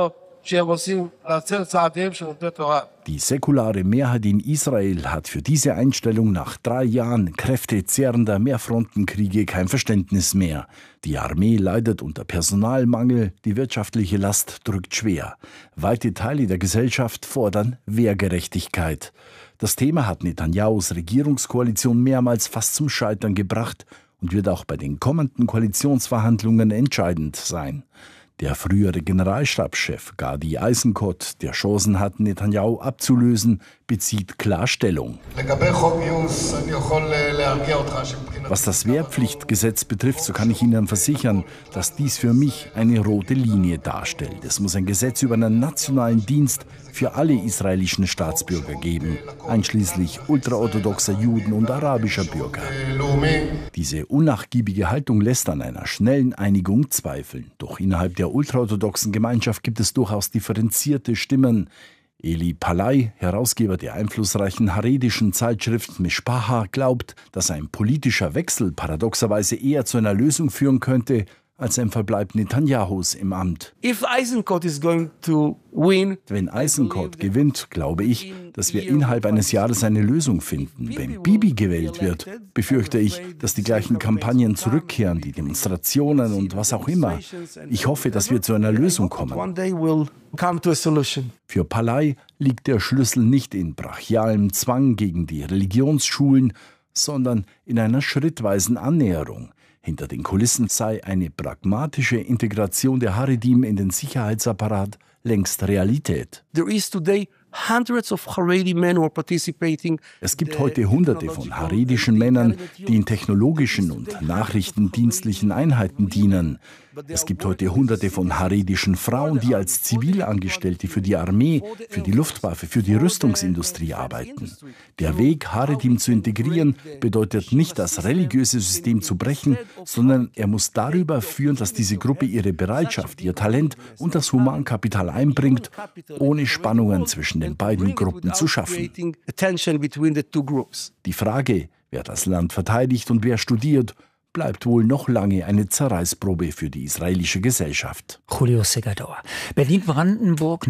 Die säkulare Mehrheit in Israel hat für diese Einstellung nach 3 Jahren kräftezehrender Mehrfrontenkriege kein Verständnis mehr. Die Armee leidet unter Personalmangel, die wirtschaftliche Last drückt schwer. Weite Teile der Gesellschaft fordern Wehrgerechtigkeit. Das Thema hat Netanyahus Regierungskoalition mehrmals fast zum Scheitern gebracht und wird auch bei den kommenden Koalitionsverhandlungen entscheidend sein. Der frühere Generalstabschef Gadi Eisenkot, der Chancen hat, Netanyahu abzulösen, bezieht klar Stellung. Was das Wehrpflichtgesetz betrifft, so kann ich Ihnen versichern, dass dies für mich eine rote Linie darstellt. Es muss ein Gesetz über einen nationalen Dienst für alle israelischen Staatsbürger geben, einschließlich ultraorthodoxer Juden und arabischer Bürger. Diese unnachgiebige Haltung lässt an einer schnellen Einigung zweifeln. Doch innerhalb der ultraorthodoxen Gemeinschaft gibt es durchaus differenzierte Stimmen. Eli Palai, Herausgeber der einflussreichen haredischen Zeitschrift Mishpacha, glaubt, dass ein politischer Wechsel paradoxerweise eher zu einer Lösung führen könnte, als ein Verbleib Netanyahus im Amt. Wenn Eisenkot gewinnt, glaube ich, dass wir innerhalb eines Jahres eine Lösung finden. Wenn Bibi gewählt wird, befürchte ich, dass die gleichen Kampagnen zurückkehren, die Demonstrationen und was auch immer. Ich hoffe, dass wir zu einer Lösung kommen. Für Pillay liegt der Schlüssel nicht in brachialem Zwang gegen die Religionsschulen, sondern in einer schrittweisen Annäherung. Hinter den Kulissen sei eine pragmatische Integration der Haredim in den Sicherheitsapparat längst Realität. Es gibt heute Hunderte von haredischen Männern, die in technologischen und nachrichtendienstlichen Einheiten dienen. Es gibt heute Hunderte von haredischen Frauen, die als Zivilangestellte für die Armee, für die Luftwaffe, für die Rüstungsindustrie arbeiten. Der Weg, Haredim zu integrieren, bedeutet nicht, das religiöse System zu brechen, sondern er muss darüber führen, dass diese Gruppe ihre Bereitschaft, ihr Talent und das Humankapital einbringt, ohne Spannungen zwischen den beiden Gruppen zu schaffen. Die Frage, wer das Land verteidigt und wer studiert, bleibt wohl noch lange eine Zerreißprobe für die israelische Gesellschaft. Julio Segador. Berlin-Brandenburg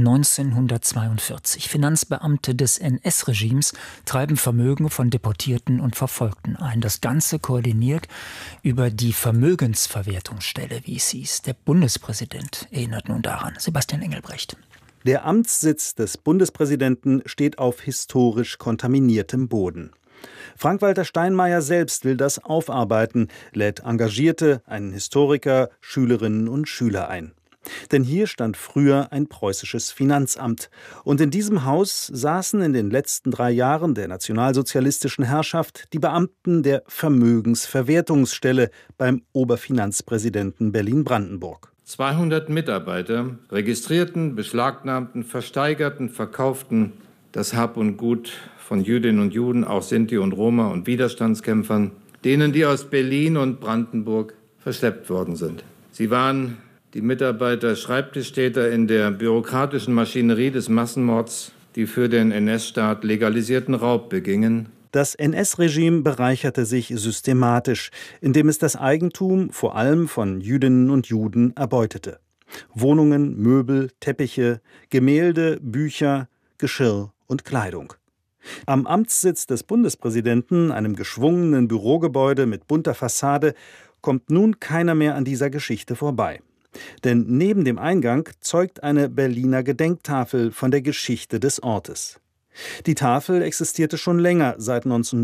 1942. Finanzbeamte des NS-Regimes treiben Vermögen von Deportierten und Verfolgten ein. Das Ganze koordiniert über die Vermögensverwertungsstelle, wie es hieß. Der Bundespräsident erinnert nun daran. Sebastian Engelbrecht. Der Amtssitz des Bundespräsidenten steht auf historisch kontaminiertem Boden. Frank-Walter Steinmeier selbst will das aufarbeiten, lädt Engagierte, einen Historiker, Schülerinnen und Schüler ein. Denn hier stand früher ein preußisches Finanzamt. Und in diesem Haus saßen in den letzten 3 Jahren der nationalsozialistischen Herrschaft die Beamten der Vermögensverwertungsstelle beim Oberfinanzpräsidenten Berlin-Brandenburg. 200 Mitarbeiter registrierten, beschlagnahmten, versteigerten, verkauften das Hab und Gut von Jüdinnen und Juden, auch Sinti und Roma und Widerstandskämpfern, denen die aus Berlin und Brandenburg verschleppt worden sind. Sie waren die Mitarbeiter Schreibtischtäter in der bürokratischen Maschinerie des Massenmords, die für den NS-Staat legalisierten Raub begingen. Das NS-Regime bereicherte sich systematisch, indem es das Eigentum vor allem von Jüdinnen und Juden erbeutete. Wohnungen, Möbel, Teppiche, Gemälde, Bücher, Geschirr und Kleidung. Am Amtssitz des Bundespräsidenten, einem geschwungenen Bürogebäude mit bunter Fassade, kommt nun keiner mehr an dieser Geschichte vorbei. Denn neben dem Eingang zeugt eine Berliner Gedenktafel von der Geschichte des Ortes. Die Tafel existierte schon länger, seit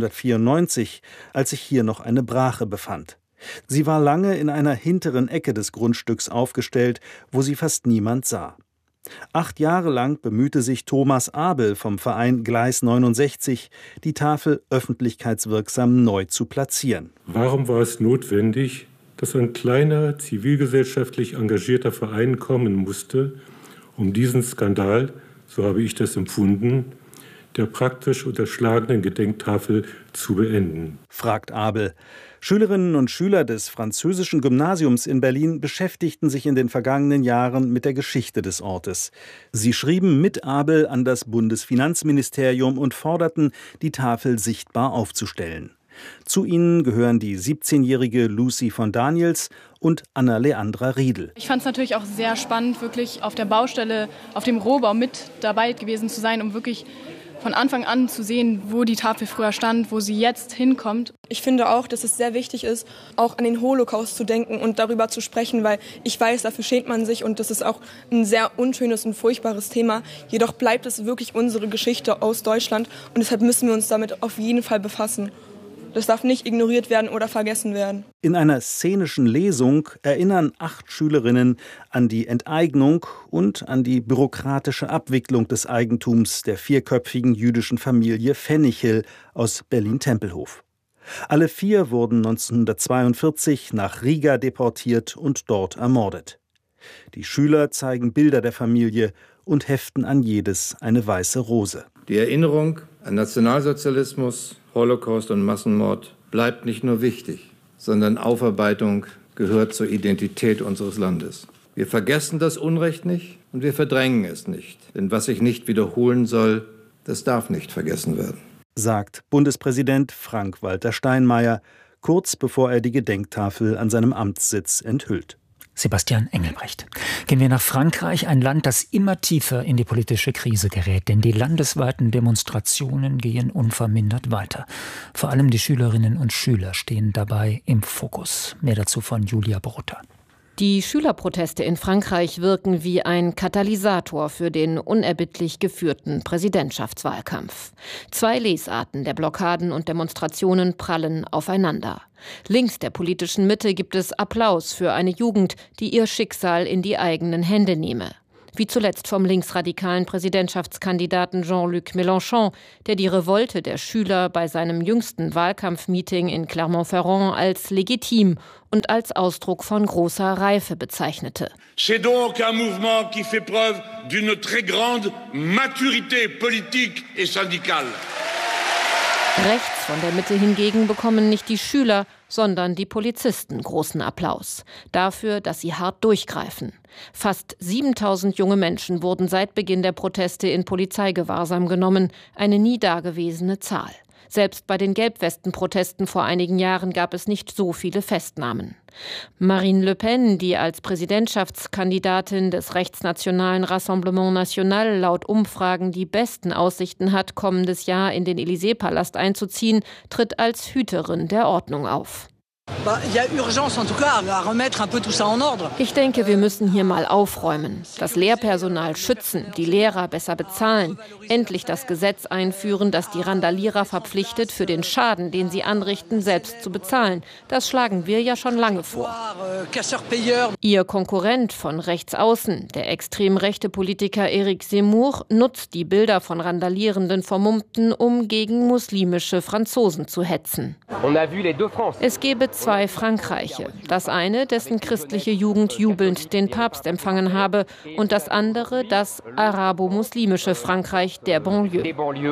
1994, als sich hier noch eine Brache befand. Sie war lange in einer hinteren Ecke des Grundstücks aufgestellt, wo sie fast niemand sah. 8 Jahre lang bemühte sich Thomas Abel vom Verein Gleis 69, die Tafel öffentlichkeitswirksam neu zu platzieren. Warum war es notwendig, dass ein kleiner, zivilgesellschaftlich engagierter Verein kommen musste, um diesen Skandal, so habe ich das empfunden, der praktisch unterschlagenen Gedenktafel zu beenden? Fragt Abel. Schülerinnen und Schüler des französischen Gymnasiums in Berlin beschäftigten sich in den vergangenen Jahren mit der Geschichte des Ortes. Sie schrieben mit Abel an das Bundesfinanzministerium und forderten, die Tafel sichtbar aufzustellen. Zu ihnen gehören die 17-jährige Lucy von Daniels und Anna-Leandra Riedel. Ich fand es natürlich auch sehr spannend, wirklich auf der Baustelle, auf dem Rohbau mit dabei gewesen zu sein, um wirklich von Anfang an zu sehen, wo die Tafel früher stand, wo sie jetzt hinkommt. Ich finde auch, dass es sehr wichtig ist, auch an den Holocaust zu denken und darüber zu sprechen, weil ich weiß, dafür schämt man sich und das ist auch ein sehr unschönes und furchtbares Thema. Jedoch bleibt es wirklich unsere Geschichte aus Deutschland und deshalb müssen wir uns damit auf jeden Fall befassen. Das darf nicht ignoriert werden oder vergessen werden. In einer szenischen Lesung erinnern 8 Schülerinnen an die Enteignung und an die bürokratische Abwicklung des Eigentums der 4-köpfigen jüdischen Familie Pfennichel aus Berlin-Tempelhof. Alle 4 wurden 1942 nach Riga deportiert und dort ermordet. Die Schüler zeigen Bilder der Familie und heften an jedes eine weiße Rose. Die Erinnerung an Nationalsozialismus, Holocaust und Massenmord bleibt nicht nur wichtig, sondern Aufarbeitung gehört zur Identität unseres Landes. Wir vergessen das Unrecht nicht und wir verdrängen es nicht. Denn was sich nicht wiederholen soll, das darf nicht vergessen werden. Sagt Bundespräsident Frank-Walter Steinmeier, kurz bevor er die Gedenktafel an seinem Amtssitz enthüllt. Sebastian Engelbrecht. Gehen wir nach Frankreich, ein Land, das immer tiefer in die politische Krise gerät, denn die landesweiten Demonstrationen gehen unvermindert weiter. Vor allem die Schülerinnen und Schüler stehen dabei im Fokus. Mehr dazu von Julia Borutta. Die Schülerproteste in Frankreich wirken wie ein Katalysator für den unerbittlich geführten Präsidentschaftswahlkampf. 2 Lesarten der Blockaden und Demonstrationen prallen aufeinander. Links der politischen Mitte gibt es Applaus für eine Jugend, die ihr Schicksal in die eigenen Hände nehme. Wie zuletzt vom linksradikalen Präsidentschaftskandidaten Jean-Luc Mélenchon, der die Revolte der Schüler bei seinem jüngsten Wahlkampfmeeting in Clermont-Ferrand als legitim und als Ausdruck von großer Reife bezeichnete. C'est donc un mouvement qui fait preuve d'une très grande maturité politique et syndicale. Rechts von der Mitte hingegen bekommen nicht die Schüler, sondern die Polizisten großen Applaus. Dafür, dass sie hart durchgreifen. Fast 7.000 junge Menschen wurden seit Beginn der Proteste in Polizeigewahrsam genommen. Eine nie dagewesene Zahl. Selbst bei den Gelbwesten-Protesten vor einigen Jahren gab es nicht so viele Festnahmen. Marine Le Pen, die als Präsidentschaftskandidatin des rechtsnationalen Rassemblement National laut Umfragen die besten Aussichten hat, kommendes Jahr in den Élysée-Palast einzuziehen, tritt als Hüterin der Ordnung auf. Ich denke, wir müssen hier mal aufräumen, das Lehrpersonal schützen, die Lehrer besser bezahlen, endlich das Gesetz einführen, das die Randalierer verpflichtet, für den Schaden, den sie anrichten, selbst zu bezahlen. Das schlagen wir ja schon lange vor. Ihr Konkurrent von rechts außen, der extrem rechte Politiker Éric Zemmour, nutzt die Bilder von randalierenden Vermummten, um gegen muslimische Franzosen zu hetzen. Es gebe 2 Frankreiche. Das eine, dessen christliche Jugend jubelnd den Papst empfangen habe, und das andere, das arabo-muslimische Frankreich der Banlieue.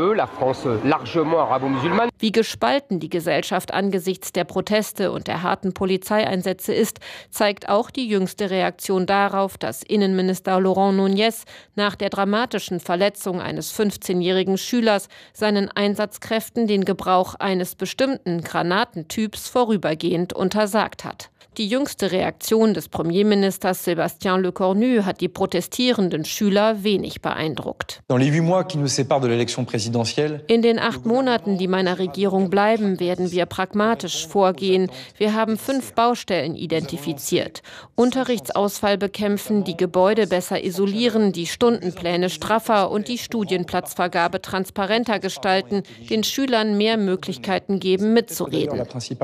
Wie gespalten die Gesellschaft angesichts der Proteste und der harten Polizeieinsätze ist, zeigt auch die jüngste Reaktion darauf, dass Innenminister Laurent Nunez nach der dramatischen Verletzung eines 15-jährigen Schülers seinen Einsatzkräften den Gebrauch eines bestimmten Granatentyps vorübergehend untersagt hat. Die jüngste Reaktion des Premierministers Sébastien Lecornu hat die protestierenden Schüler wenig beeindruckt. In den 8 Monaten, die meiner Regierung bleiben, werden wir pragmatisch vorgehen. Wir haben 5 Baustellen identifiziert. Unterrichtsausfall bekämpfen, die Gebäude besser isolieren, die Stundenpläne straffer und die Studienplatzvergabe transparenter gestalten, den Schülern mehr Möglichkeiten geben, mitzureden.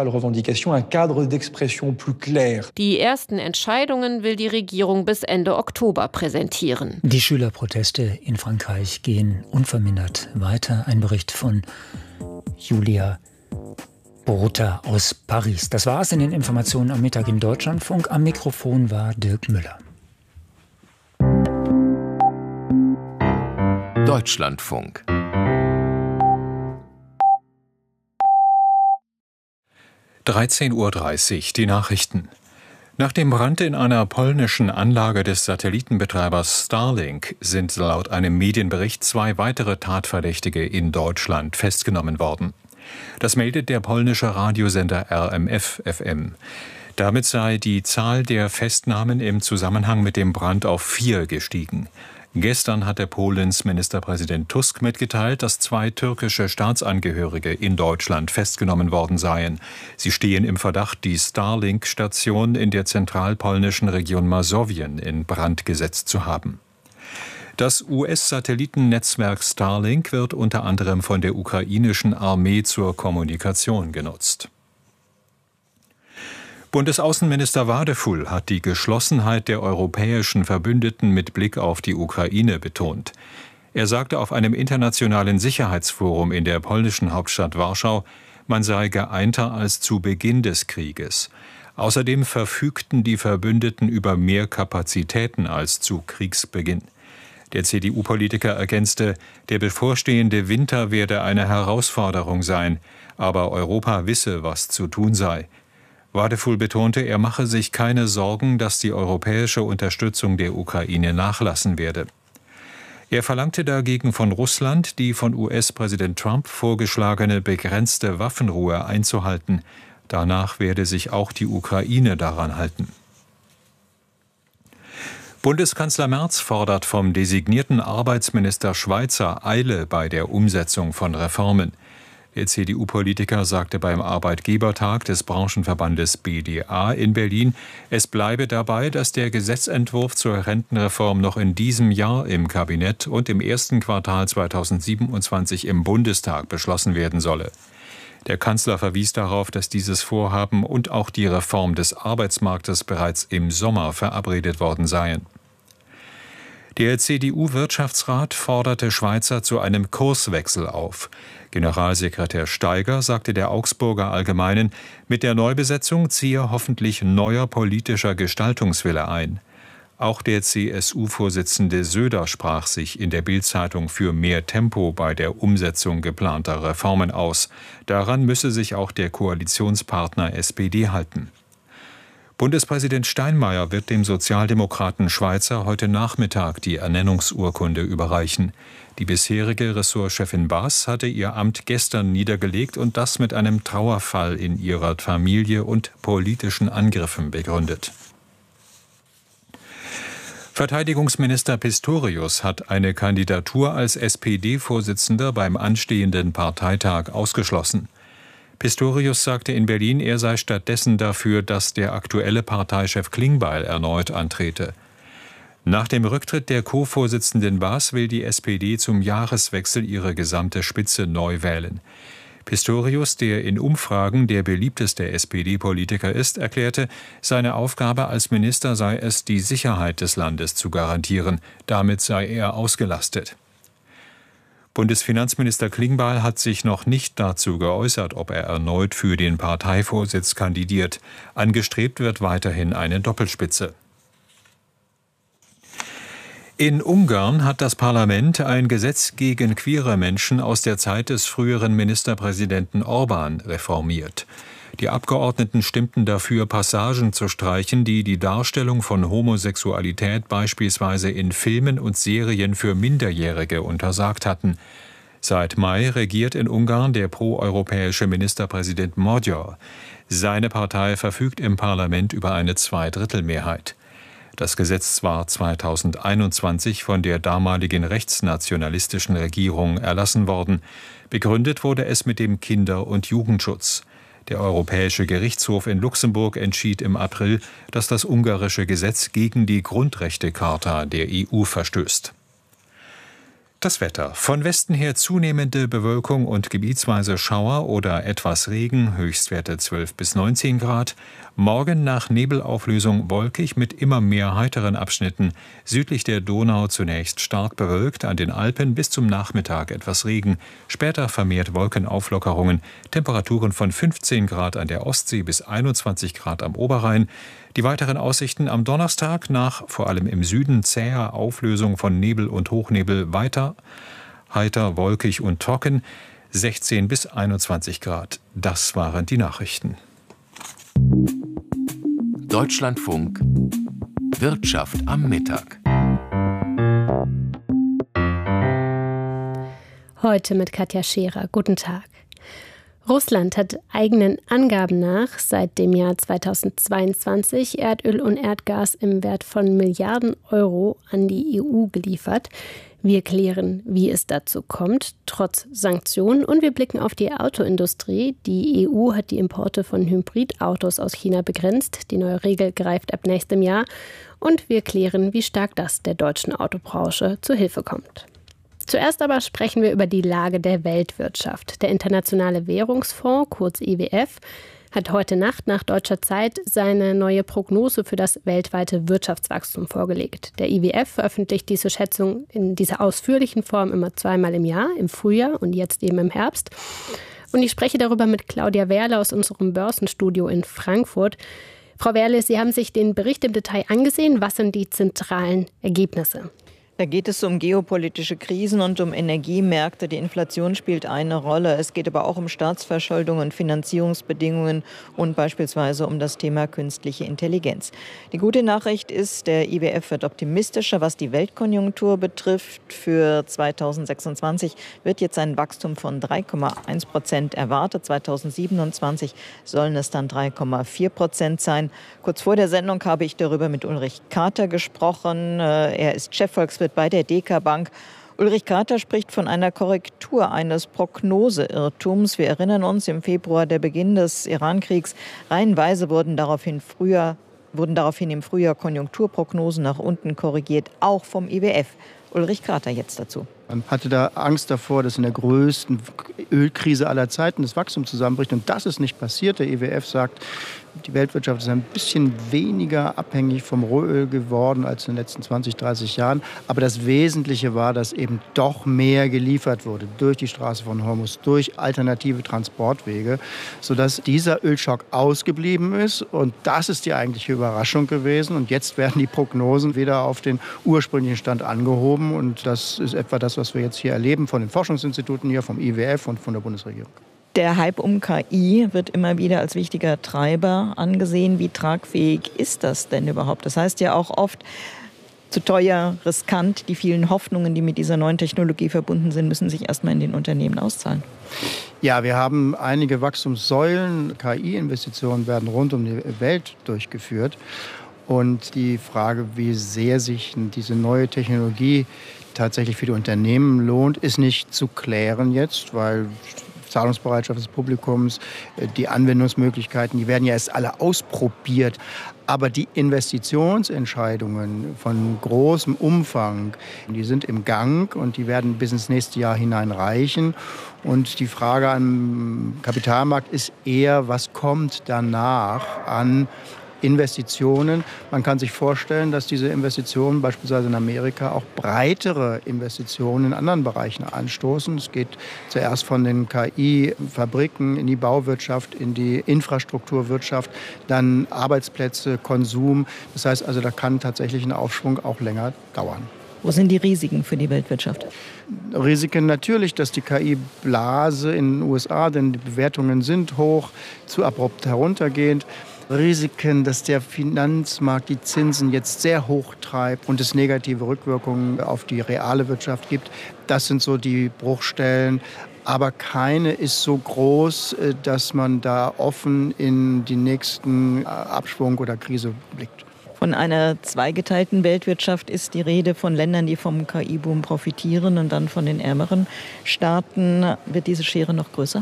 Die ersten Entscheidungen will die Regierung bis Ende Oktober präsentieren. Die Schülerproteste in Frankreich gehen unvermindert weiter. Ein Bericht von Julia Borutta aus Paris. Das war es in den Informationen am Mittag im Deutschlandfunk. Am Mikrofon war Dirk Müller. Deutschlandfunk. (13:30 Uhr), die Nachrichten. Nach dem Brand in einer polnischen Anlage des Satellitenbetreibers Starlink sind laut einem Medienbericht 2 weitere Tatverdächtige in Deutschland festgenommen worden. Das meldet der polnische Radiosender RMF-FM. Damit sei die Zahl der Festnahmen im Zusammenhang mit dem Brand auf 4 gestiegen. Gestern hatte Polens Ministerpräsident Tusk mitgeteilt, dass 2 türkische Staatsangehörige in Deutschland festgenommen worden seien. Sie stehen im Verdacht, die Starlink-Station in der zentralpolnischen Region Masowien in Brand gesetzt zu haben. Das US-Satellitennetzwerk Starlink wird unter anderem von der ukrainischen Armee zur Kommunikation genutzt. Bundesaußenminister Wadefull hat die Geschlossenheit der europäischen Verbündeten mit Blick auf die Ukraine betont. Er sagte auf einem internationalen Sicherheitsforum in der polnischen Hauptstadt Warschau, man sei geeinter als zu Beginn des Krieges. Außerdem verfügten die Verbündeten über mehr Kapazitäten als zu Kriegsbeginn. Der CDU-Politiker ergänzte, der bevorstehende Winter werde eine Herausforderung sein, aber Europa wisse, was zu tun sei. Wadefull betonte, er mache sich keine Sorgen, dass die europäische Unterstützung der Ukraine nachlassen werde. Er verlangte dagegen von Russland, die von US-Präsident Trump vorgeschlagene begrenzte Waffenruhe einzuhalten. Danach werde sich auch die Ukraine daran halten. Bundeskanzler Merz fordert vom designierten Arbeitsminister Schweizer Eile bei der Umsetzung von Reformen. Der CDU-Politiker sagte beim Arbeitgebertag des Branchenverbandes BDA in Berlin, es bleibe dabei, dass der Gesetzentwurf zur Rentenreform noch in diesem Jahr im Kabinett und im ersten Quartal 2027 im Bundestag beschlossen werden solle. Der Kanzler verwies darauf, dass dieses Vorhaben und auch die Reform des Arbeitsmarktes bereits im Sommer verabredet worden seien. Der CDU-Wirtschaftsrat forderte Schweizer zu einem Kurswechsel auf. Generalsekretär Steiger sagte der Augsburger Allgemeinen, mit der Neubesetzung ziehe hoffentlich neuer politischer Gestaltungswille ein. Auch der CSU-Vorsitzende Söder sprach sich in der Bild-Zeitung für mehr Tempo bei der Umsetzung geplanter Reformen aus. Daran müsse sich auch der Koalitionspartner SPD halten. Bundespräsident Steinmeier wird dem Sozialdemokraten Schweizer heute Nachmittag die Ernennungsurkunde überreichen. Die bisherige Ressortchefin Baas hatte ihr Amt gestern niedergelegt und das mit einem Trauerfall in ihrer Familie und politischen Angriffen begründet. Verteidigungsminister Pistorius hat eine Kandidatur als SPD-Vorsitzender beim anstehenden Parteitag ausgeschlossen. Pistorius sagte in Berlin, er sei stattdessen dafür, dass der aktuelle Parteichef Klingbeil erneut antrete. Nach dem Rücktritt der Co-Vorsitzenden Baas will die SPD zum Jahreswechsel ihre gesamte Spitze neu wählen. Pistorius, der in Umfragen der beliebteste SPD-Politiker ist, erklärte, seine Aufgabe als Minister sei es, die Sicherheit des Landes zu garantieren. Damit sei er ausgelastet. Bundesfinanzminister Klingbeil hat sich noch nicht dazu geäußert, ob er erneut für den Parteivorsitz kandidiert. Angestrebt wird weiterhin eine Doppelspitze. In Ungarn hat das Parlament ein Gesetz gegen queere Menschen aus der Zeit des früheren Ministerpräsidenten Orbán reformiert. Die Abgeordneten stimmten dafür, Passagen zu streichen, die die Darstellung von Homosexualität beispielsweise in Filmen und Serien für Minderjährige untersagt hatten. Seit Mai regiert in Ungarn der proeuropäische Ministerpräsident Magyar. Seine Partei verfügt im Parlament über eine Zweidrittelmehrheit. Das Gesetz war 2021 von der damaligen rechtsnationalistischen Regierung erlassen worden. Begründet wurde es mit dem Kinder- und Jugendschutz. Der Europäische Gerichtshof in Luxemburg entschied im April, dass das ungarische Gesetz gegen die Grundrechtecharta der EU verstößt. Das Wetter. Von Westen her zunehmende Bewölkung und gebietsweise Schauer oder etwas Regen, Höchstwerte 12 bis 19 Grad. Morgen nach Nebelauflösung wolkig mit immer mehr heiteren Abschnitten. Südlich der Donau zunächst stark bewölkt, an den Alpen bis zum Nachmittag etwas Regen. Später vermehrt Wolkenauflockerungen. Temperaturen von 15 Grad an der Ostsee bis 21 Grad am Oberrhein. Die weiteren Aussichten am Donnerstag nach vor allem im Süden zäher Auflösung von Nebel und Hochnebel weiter heiter, wolkig und trocken, 16 bis 21 Grad. Das waren die Nachrichten. Deutschlandfunk Wirtschaft am Mittag. Heute mit Katja Scherer. Guten Tag. Russland hat eigenen Angaben nach seit dem Jahr 2022 Erdöl und Erdgas im Wert von Milliarden Euro an die EU geliefert. Wir klären, wie es dazu kommt, trotz Sanktionen. Und wir blicken auf die Autoindustrie. Die EU hat die Importe von Hybridautos aus China begrenzt. Die neue Regel greift ab nächstem Jahr. Und wir klären, wie stark das der deutschen Autobranche zu Hilfe kommt. Zuerst aber sprechen wir über die Lage der Weltwirtschaft. Der Internationale Währungsfonds, kurz IWF, hat heute Nacht nach deutscher Zeit seine neue Prognose für das weltweite Wirtschaftswachstum vorgelegt. Der IWF veröffentlicht diese Schätzung in dieser ausführlichen Form immer zweimal im Jahr, im Frühjahr und jetzt eben im Herbst. Und ich spreche darüber mit Claudia Werle aus unserem Börsenstudio in Frankfurt. Frau Werle, Sie haben sich den Bericht im Detail angesehen. Was sind die zentralen Ergebnisse? Da geht es um geopolitische Krisen und um Energiemärkte. Die Inflation spielt eine Rolle. Es geht aber auch um Staatsverschuldung und Finanzierungsbedingungen und beispielsweise um das Thema künstliche Intelligenz. Die gute Nachricht ist, der IWF wird optimistischer, was die Weltkonjunktur betrifft. Für 2026 wird jetzt ein Wachstum von 3,1% erwartet. 2027 sollen es dann 3,4% sein. Kurz vor der Sendung habe ich darüber mit Ulrich Kater gesprochen. Er ist Chefvolkswirt bei der DK Bank. Ulrich Kater spricht von einer Korrektur eines Prognoseirrtums. Wir erinnern uns, im Februar der Beginn des Irankriegs. Reihenweise wurden daraufhin im Frühjahr Konjunkturprognosen nach unten korrigiert, auch vom IWF. Ulrich Kater jetzt dazu. Man hatte da Angst davor, dass in der größten Ölkrise aller Zeiten das Wachstum zusammenbricht. Und das ist nicht passiert. Der IWF sagt, die Weltwirtschaft ist ein bisschen weniger abhängig vom Rohöl geworden als in den letzten 20, 30 Jahren. Aber das Wesentliche war, dass eben doch mehr geliefert wurde durch die Straße von Hormuz, durch alternative Transportwege, sodass dieser Ölschock ausgeblieben ist. Und das ist die eigentliche Überraschung gewesen. Und jetzt werden die Prognosen wieder auf den ursprünglichen Stand angehoben. Und das ist etwa das, was wir jetzt hier erleben von den Forschungsinstituten hier, vom IWF und von der Bundesregierung. Der Hype um KI wird immer wieder als wichtiger Treiber angesehen. Wie tragfähig ist das denn überhaupt? Das heißt ja auch oft, zu teuer, riskant. Die vielen Hoffnungen, die mit dieser neuen Technologie verbunden sind, müssen sich erstmal in den Unternehmen auszahlen. Ja, wir haben einige Wachstumssäulen. KI-Investitionen werden rund um die Welt durchgeführt. Und die Frage, wie sehr sich diese neue Technologie tatsächlich für die Unternehmen lohnt, ist nicht zu klären jetzt, weil Zahlungsbereitschaft des Publikums, die Anwendungsmöglichkeiten, die werden ja erst alle ausprobiert. Aber die Investitionsentscheidungen von großem Umfang, die sind im Gang und die werden bis ins nächste Jahr hinein reichen. Und die Frage am Kapitalmarkt ist eher, was kommt danach an Investitionen. Man kann sich vorstellen, dass diese Investitionen beispielsweise in Amerika auch breitere Investitionen in anderen Bereichen anstoßen. Es geht zuerst von den KI-Fabriken in die Bauwirtschaft, in die Infrastrukturwirtschaft, dann Arbeitsplätze, Konsum. Das heißt also, da kann tatsächlich ein Aufschwung auch länger dauern. Wo sind die Risiken für die Weltwirtschaft? Risiken natürlich, dass die KI-Blase in den USA, denn die Bewertungen sind hoch, zu abrupt heruntergehend. Risiken, dass der Finanzmarkt die Zinsen jetzt sehr hoch treibt und es negative Rückwirkungen auf die reale Wirtschaft gibt. Das sind so die Bruchstellen. Aber keine ist so groß, dass man da offen in die nächsten Abschwung oder Krise blickt. Von einer zweigeteilten Weltwirtschaft ist die Rede, von Ländern, die vom KI-Boom profitieren, und dann von den ärmeren Staaten. Wird diese Schere noch größer?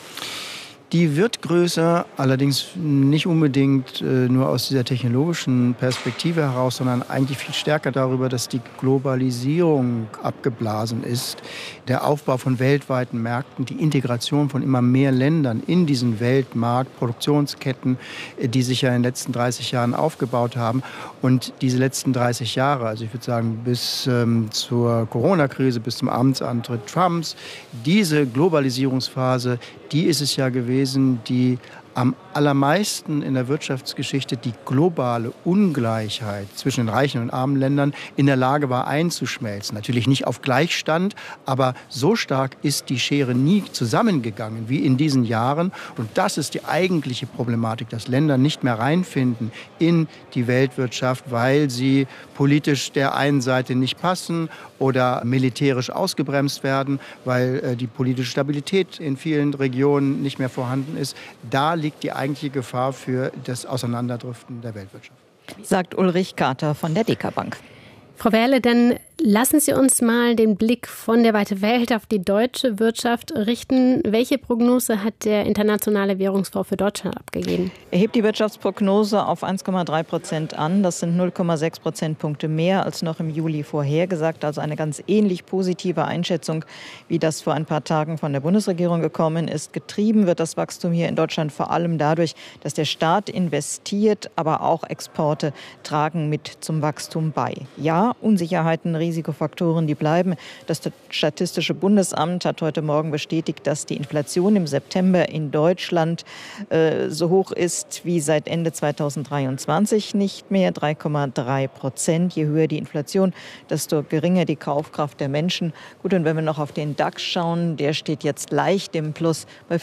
Die wird größer, allerdings nicht unbedingt nur aus dieser technologischen Perspektive heraus, sondern eigentlich viel stärker darüber, dass die Globalisierung abgeblasen ist. Der Aufbau von weltweiten Märkten, die Integration von immer mehr Ländern in diesen Weltmarkt, Produktionsketten, die sich ja in den letzten 30 Jahren aufgebaut haben. Und diese letzten 30 Jahre, also ich würde sagen bis zur Corona-Krise, bis zum Amtsantritt Trumps, diese Globalisierungsphase, die ist es ja gewesen, die am allermeisten in der Wirtschaftsgeschichte die globale Ungleichheit zwischen den reichen und armen Ländern in der Lage war einzuschmelzen. Natürlich nicht auf Gleichstand, aber so stark ist die Schere nie zusammengegangen wie in diesen Jahren. Und das ist die eigentliche Problematik, dass Länder nicht mehr reinfinden in die Weltwirtschaft, weil sie politisch der einen Seite nicht passen oder militärisch ausgebremst werden, weil die politische Stabilität in vielen Regionen nicht mehr vorhanden ist. Da liegt die eigentliche Gefahr für das Auseinanderdriften der Weltwirtschaft. Sagt Ulrich Kater von der DK Bank. Frau Werle, dann lassen Sie uns mal den Blick von der weiten Welt auf die deutsche Wirtschaft richten. Welche Prognose hat der Internationale Währungsfonds für Deutschland abgegeben? Er hebt die Wirtschaftsprognose auf 1,3% an. Das sind 0,6 Prozentpunkte mehr als noch im Juli vorhergesagt. Also eine ganz ähnlich positive Einschätzung, wie das vor ein paar Tagen von der Bundesregierung gekommen ist. Getrieben wird das Wachstum hier in Deutschland vor allem dadurch, dass der Staat investiert, aber auch Exporte tragen mit zum Wachstum bei. Ja, Unsicherheiten, Risikofaktoren, die bleiben. Das Statistische Bundesamt hat heute Morgen bestätigt, dass die Inflation im September in Deutschland so hoch ist wie seit Ende 2023 nicht mehr, 3,3%. Je höher die Inflation, desto geringer die Kaufkraft der Menschen. Gut, und wenn wir noch auf den DAX schauen, der steht jetzt leicht im Plus bei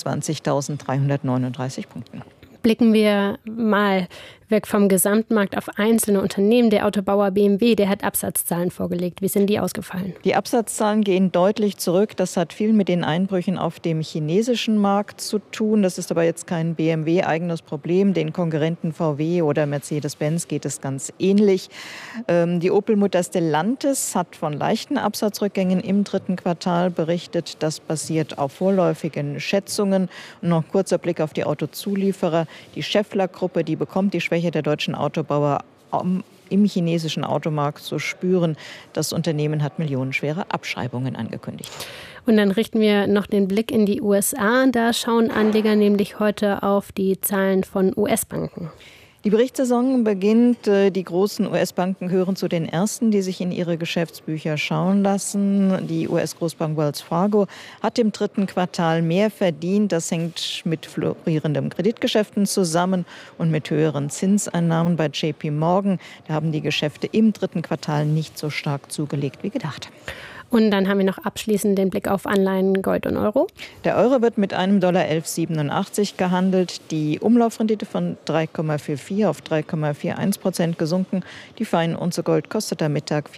25.339 Punkten. Blicken wir mal weg vom Gesamtmarkt auf einzelne Unternehmen. Der Autobauer BMW, der hat Absatzzahlen vorgelegt. Wie sind die ausgefallen? Die Absatzzahlen gehen deutlich zurück. Das hat viel mit den Einbrüchen auf dem chinesischen Markt zu tun. Das ist aber jetzt kein BMW-eigenes Problem. Den Konkurrenten VW oder Mercedes-Benz geht es ganz ähnlich. Die Opel-Mutter Stellantis hat von leichten Absatzrückgängen im dritten Quartal berichtet. Das basiert auf vorläufigen Schätzungen. Und noch ein kurzer Blick auf die Autozulieferer. Die Schaeffler-Gruppe, die bekommt die Schwäche der deutschen Autobauer im chinesischen Automarkt zu spüren. Das Unternehmen hat millionenschwere Abschreibungen angekündigt. Und dann richten wir noch den Blick in die USA. Da schauen Anleger nämlich heute auf die Zahlen von US-Banken. Die Berichtssaison beginnt. Die großen US-Banken gehören zu den ersten, die sich in ihre Geschäftsbücher schauen lassen. Die US-Großbank Wells Fargo hat im dritten Quartal mehr verdient. Das hängt mit florierenden Kreditgeschäften zusammen und mit höheren Zinseinnahmen. Bei JP Morgan, da haben die Geschäfte im dritten Quartal nicht so stark zugelegt wie gedacht. Und dann haben wir noch abschließend den Blick auf Anleihen, Gold und Euro. Der Euro wird mit einem $11,87 gehandelt. Die Umlaufrendite von 3,44 auf 3,41% gesunken. Die feine Unze Gold kostet am Mittag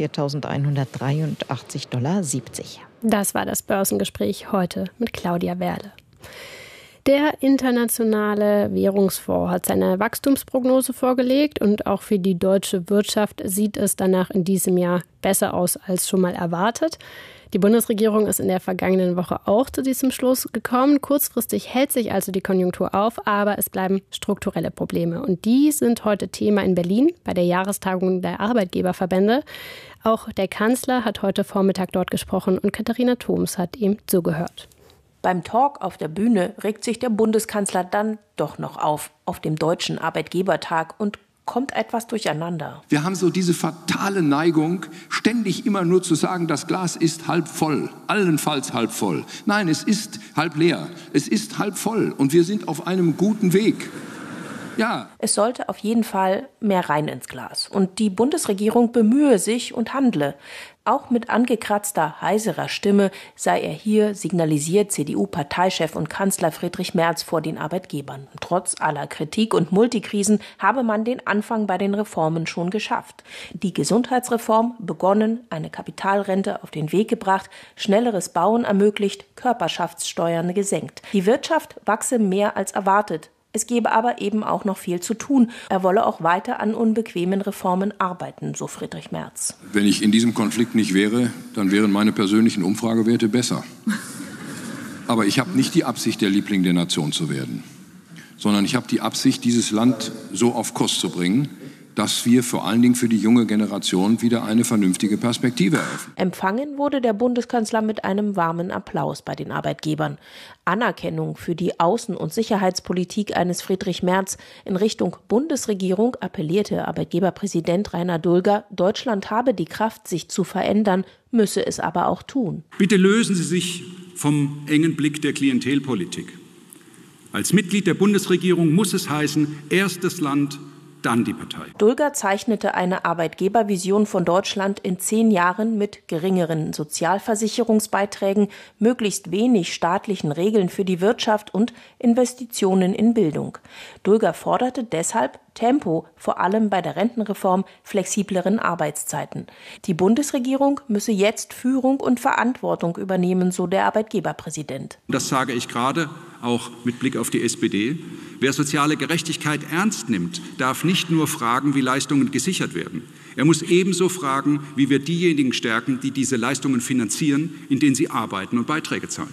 $4.183,70. Das war das Börsengespräch heute mit Claudia Werle. Der Internationale Währungsfonds hat seine Wachstumsprognose vorgelegt und auch für die deutsche Wirtschaft sieht es danach in diesem Jahr besser aus als schon mal erwartet. Die Bundesregierung ist in der vergangenen Woche auch zu diesem Schluss gekommen. Kurzfristig hält sich also die Konjunktur auf, aber es bleiben strukturelle Probleme. Und die sind heute Thema in Berlin bei der Jahrestagung der Arbeitgeberverbände. Auch der Kanzler hat heute Vormittag dort gesprochen und Katharina Thoms hat ihm zugehört. Beim Talk auf der Bühne regt sich der Bundeskanzler dann doch noch auf dem Deutschen Arbeitgebertag und kommt etwas durcheinander. Wir haben so diese fatale Neigung, ständig immer nur zu sagen, das Glas ist halb voll, allenfalls halb voll. Nein, es ist halb leer, es ist halb voll und wir sind auf einem guten Weg. Ja. Es sollte auf jeden Fall mehr rein ins Glas. Und die Bundesregierung bemühe sich und handle. Auch mit angekratzter, heiserer Stimme sei er hier, signalisiert CDU-Parteichef und Kanzler Friedrich Merz vor den Arbeitgebern. Trotz aller Kritik und Multikrisen habe man den Anfang bei den Reformen schon geschafft. Die Gesundheitsreform begonnen, eine Kapitalrente auf den Weg gebracht, schnelleres Bauen ermöglicht, Körperschaftssteuern gesenkt. Die Wirtschaft wachse mehr als erwartet. Es gebe aber eben auch noch viel zu tun. Er wolle auch weiter an unbequemen Reformen arbeiten, so Friedrich Merz. Wenn ich in diesem Konflikt nicht wäre, dann wären meine persönlichen Umfragewerte besser. Aber ich habe nicht die Absicht, der Liebling der Nation zu werden, sondern ich habe die Absicht, dieses Land so auf Kurs zu bringen, dass wir vor allen Dingen für die junge Generation wieder eine vernünftige Perspektive eröffnen. Empfangen wurde der Bundeskanzler mit einem warmen Applaus bei den Arbeitgebern. Anerkennung für die Außen- und Sicherheitspolitik eines Friedrich Merz in Richtung Bundesregierung appellierte Arbeitgeberpräsident Rainer Dulger, Deutschland habe die Kraft, sich zu verändern, müsse es aber auch tun. Bitte lösen Sie sich vom engen Blick der Klientelpolitik. Als Mitglied der Bundesregierung muss es heißen, erst das Land, dann die Partei. Dulger zeichnete eine Arbeitgebervision von Deutschland in 10 Jahren mit geringeren Sozialversicherungsbeiträgen, möglichst wenig staatlichen Regeln für die Wirtschaft und Investitionen in Bildung. Dulger forderte deshalb Tempo, vor allem bei der Rentenreform, flexibleren Arbeitszeiten. Die Bundesregierung müsse jetzt Führung und Verantwortung übernehmen, so der Arbeitgeberpräsident. Das sage ich gerade auch mit Blick auf die SPD. Wer soziale Gerechtigkeit ernst nimmt, darf nicht nur fragen, wie Leistungen gesichert werden. Er muss ebenso fragen, wie wir diejenigen stärken, die diese Leistungen finanzieren, indem sie arbeiten und Beiträge zahlen.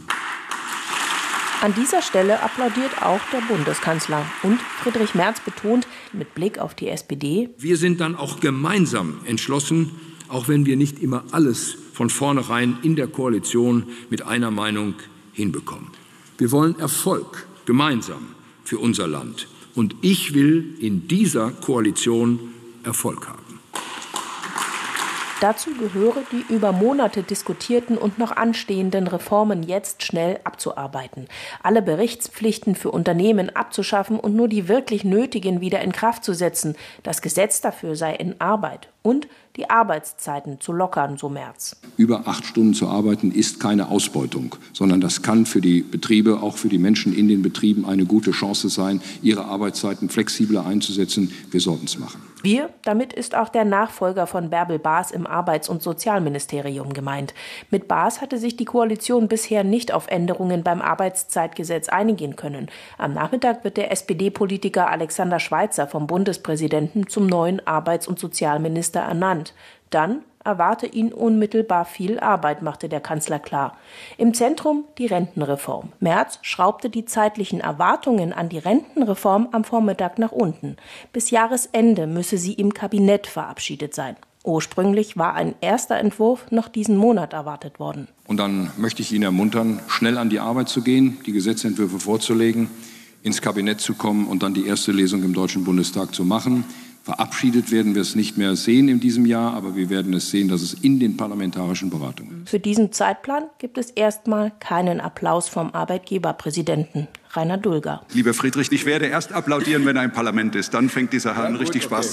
An dieser Stelle applaudiert auch der Bundeskanzler. Und Friedrich Merz betont mit Blick auf die SPD: Wir sind dann auch gemeinsam entschlossen, auch wenn wir nicht immer alles von vornherein in der Koalition mit einer Meinung hinbekommen. Wir wollen Erfolg gemeinsam für unser Land. Und ich will in dieser Koalition Erfolg haben. Dazu gehöre, die über Monate diskutierten und noch anstehenden Reformen jetzt schnell abzuarbeiten. Alle Berichtspflichten für Unternehmen abzuschaffen und nur die wirklich nötigen wieder in Kraft zu setzen. Das Gesetz dafür sei in Arbeit. Und die Arbeitszeiten zu lockern, so Merz. Über 8 Stunden zu arbeiten ist keine Ausbeutung, sondern das kann für die Betriebe, auch für die Menschen in den Betrieben eine gute Chance sein, ihre Arbeitszeiten flexibler einzusetzen. Wir sollten es machen. Wir, damit ist auch der Nachfolger von Bärbel Baas im Arbeits- und Sozialministerium gemeint. Mit Baas hatte sich die Koalition bisher nicht auf Änderungen beim Arbeitszeitgesetz einigen können. Am Nachmittag wird der SPD-Politiker Alexander Schweitzer vom Bundespräsidenten zum neuen Arbeits- und Sozialminister ernannt. Dann erwarte ihn unmittelbar viel Arbeit, machte der Kanzler klar. Im Zentrum die Rentenreform. Merz schraubte die zeitlichen Erwartungen an die Rentenreform am Vormittag nach unten. Bis Jahresende müsse sie im Kabinett verabschiedet sein. Ursprünglich war ein erster Entwurf noch diesen Monat erwartet worden. Und dann möchte ich ihn ermuntern, schnell an die Arbeit zu gehen, die Gesetzentwürfe vorzulegen, ins Kabinett zu kommen und dann die erste Lesung im Deutschen Bundestag zu machen. Verabschiedet werden wir es nicht mehr sehen in diesem Jahr, aber wir werden es sehen, dass es in den parlamentarischen Beratungen ist. Für diesen Zeitplan gibt es erstmal keinen Applaus vom Arbeitgeberpräsidenten Rainer Dulger. Lieber Friedrich, ich werde erst applaudieren, wenn er im Parlament ist. Dann fängt die Sache an, richtig Spaß zu machen.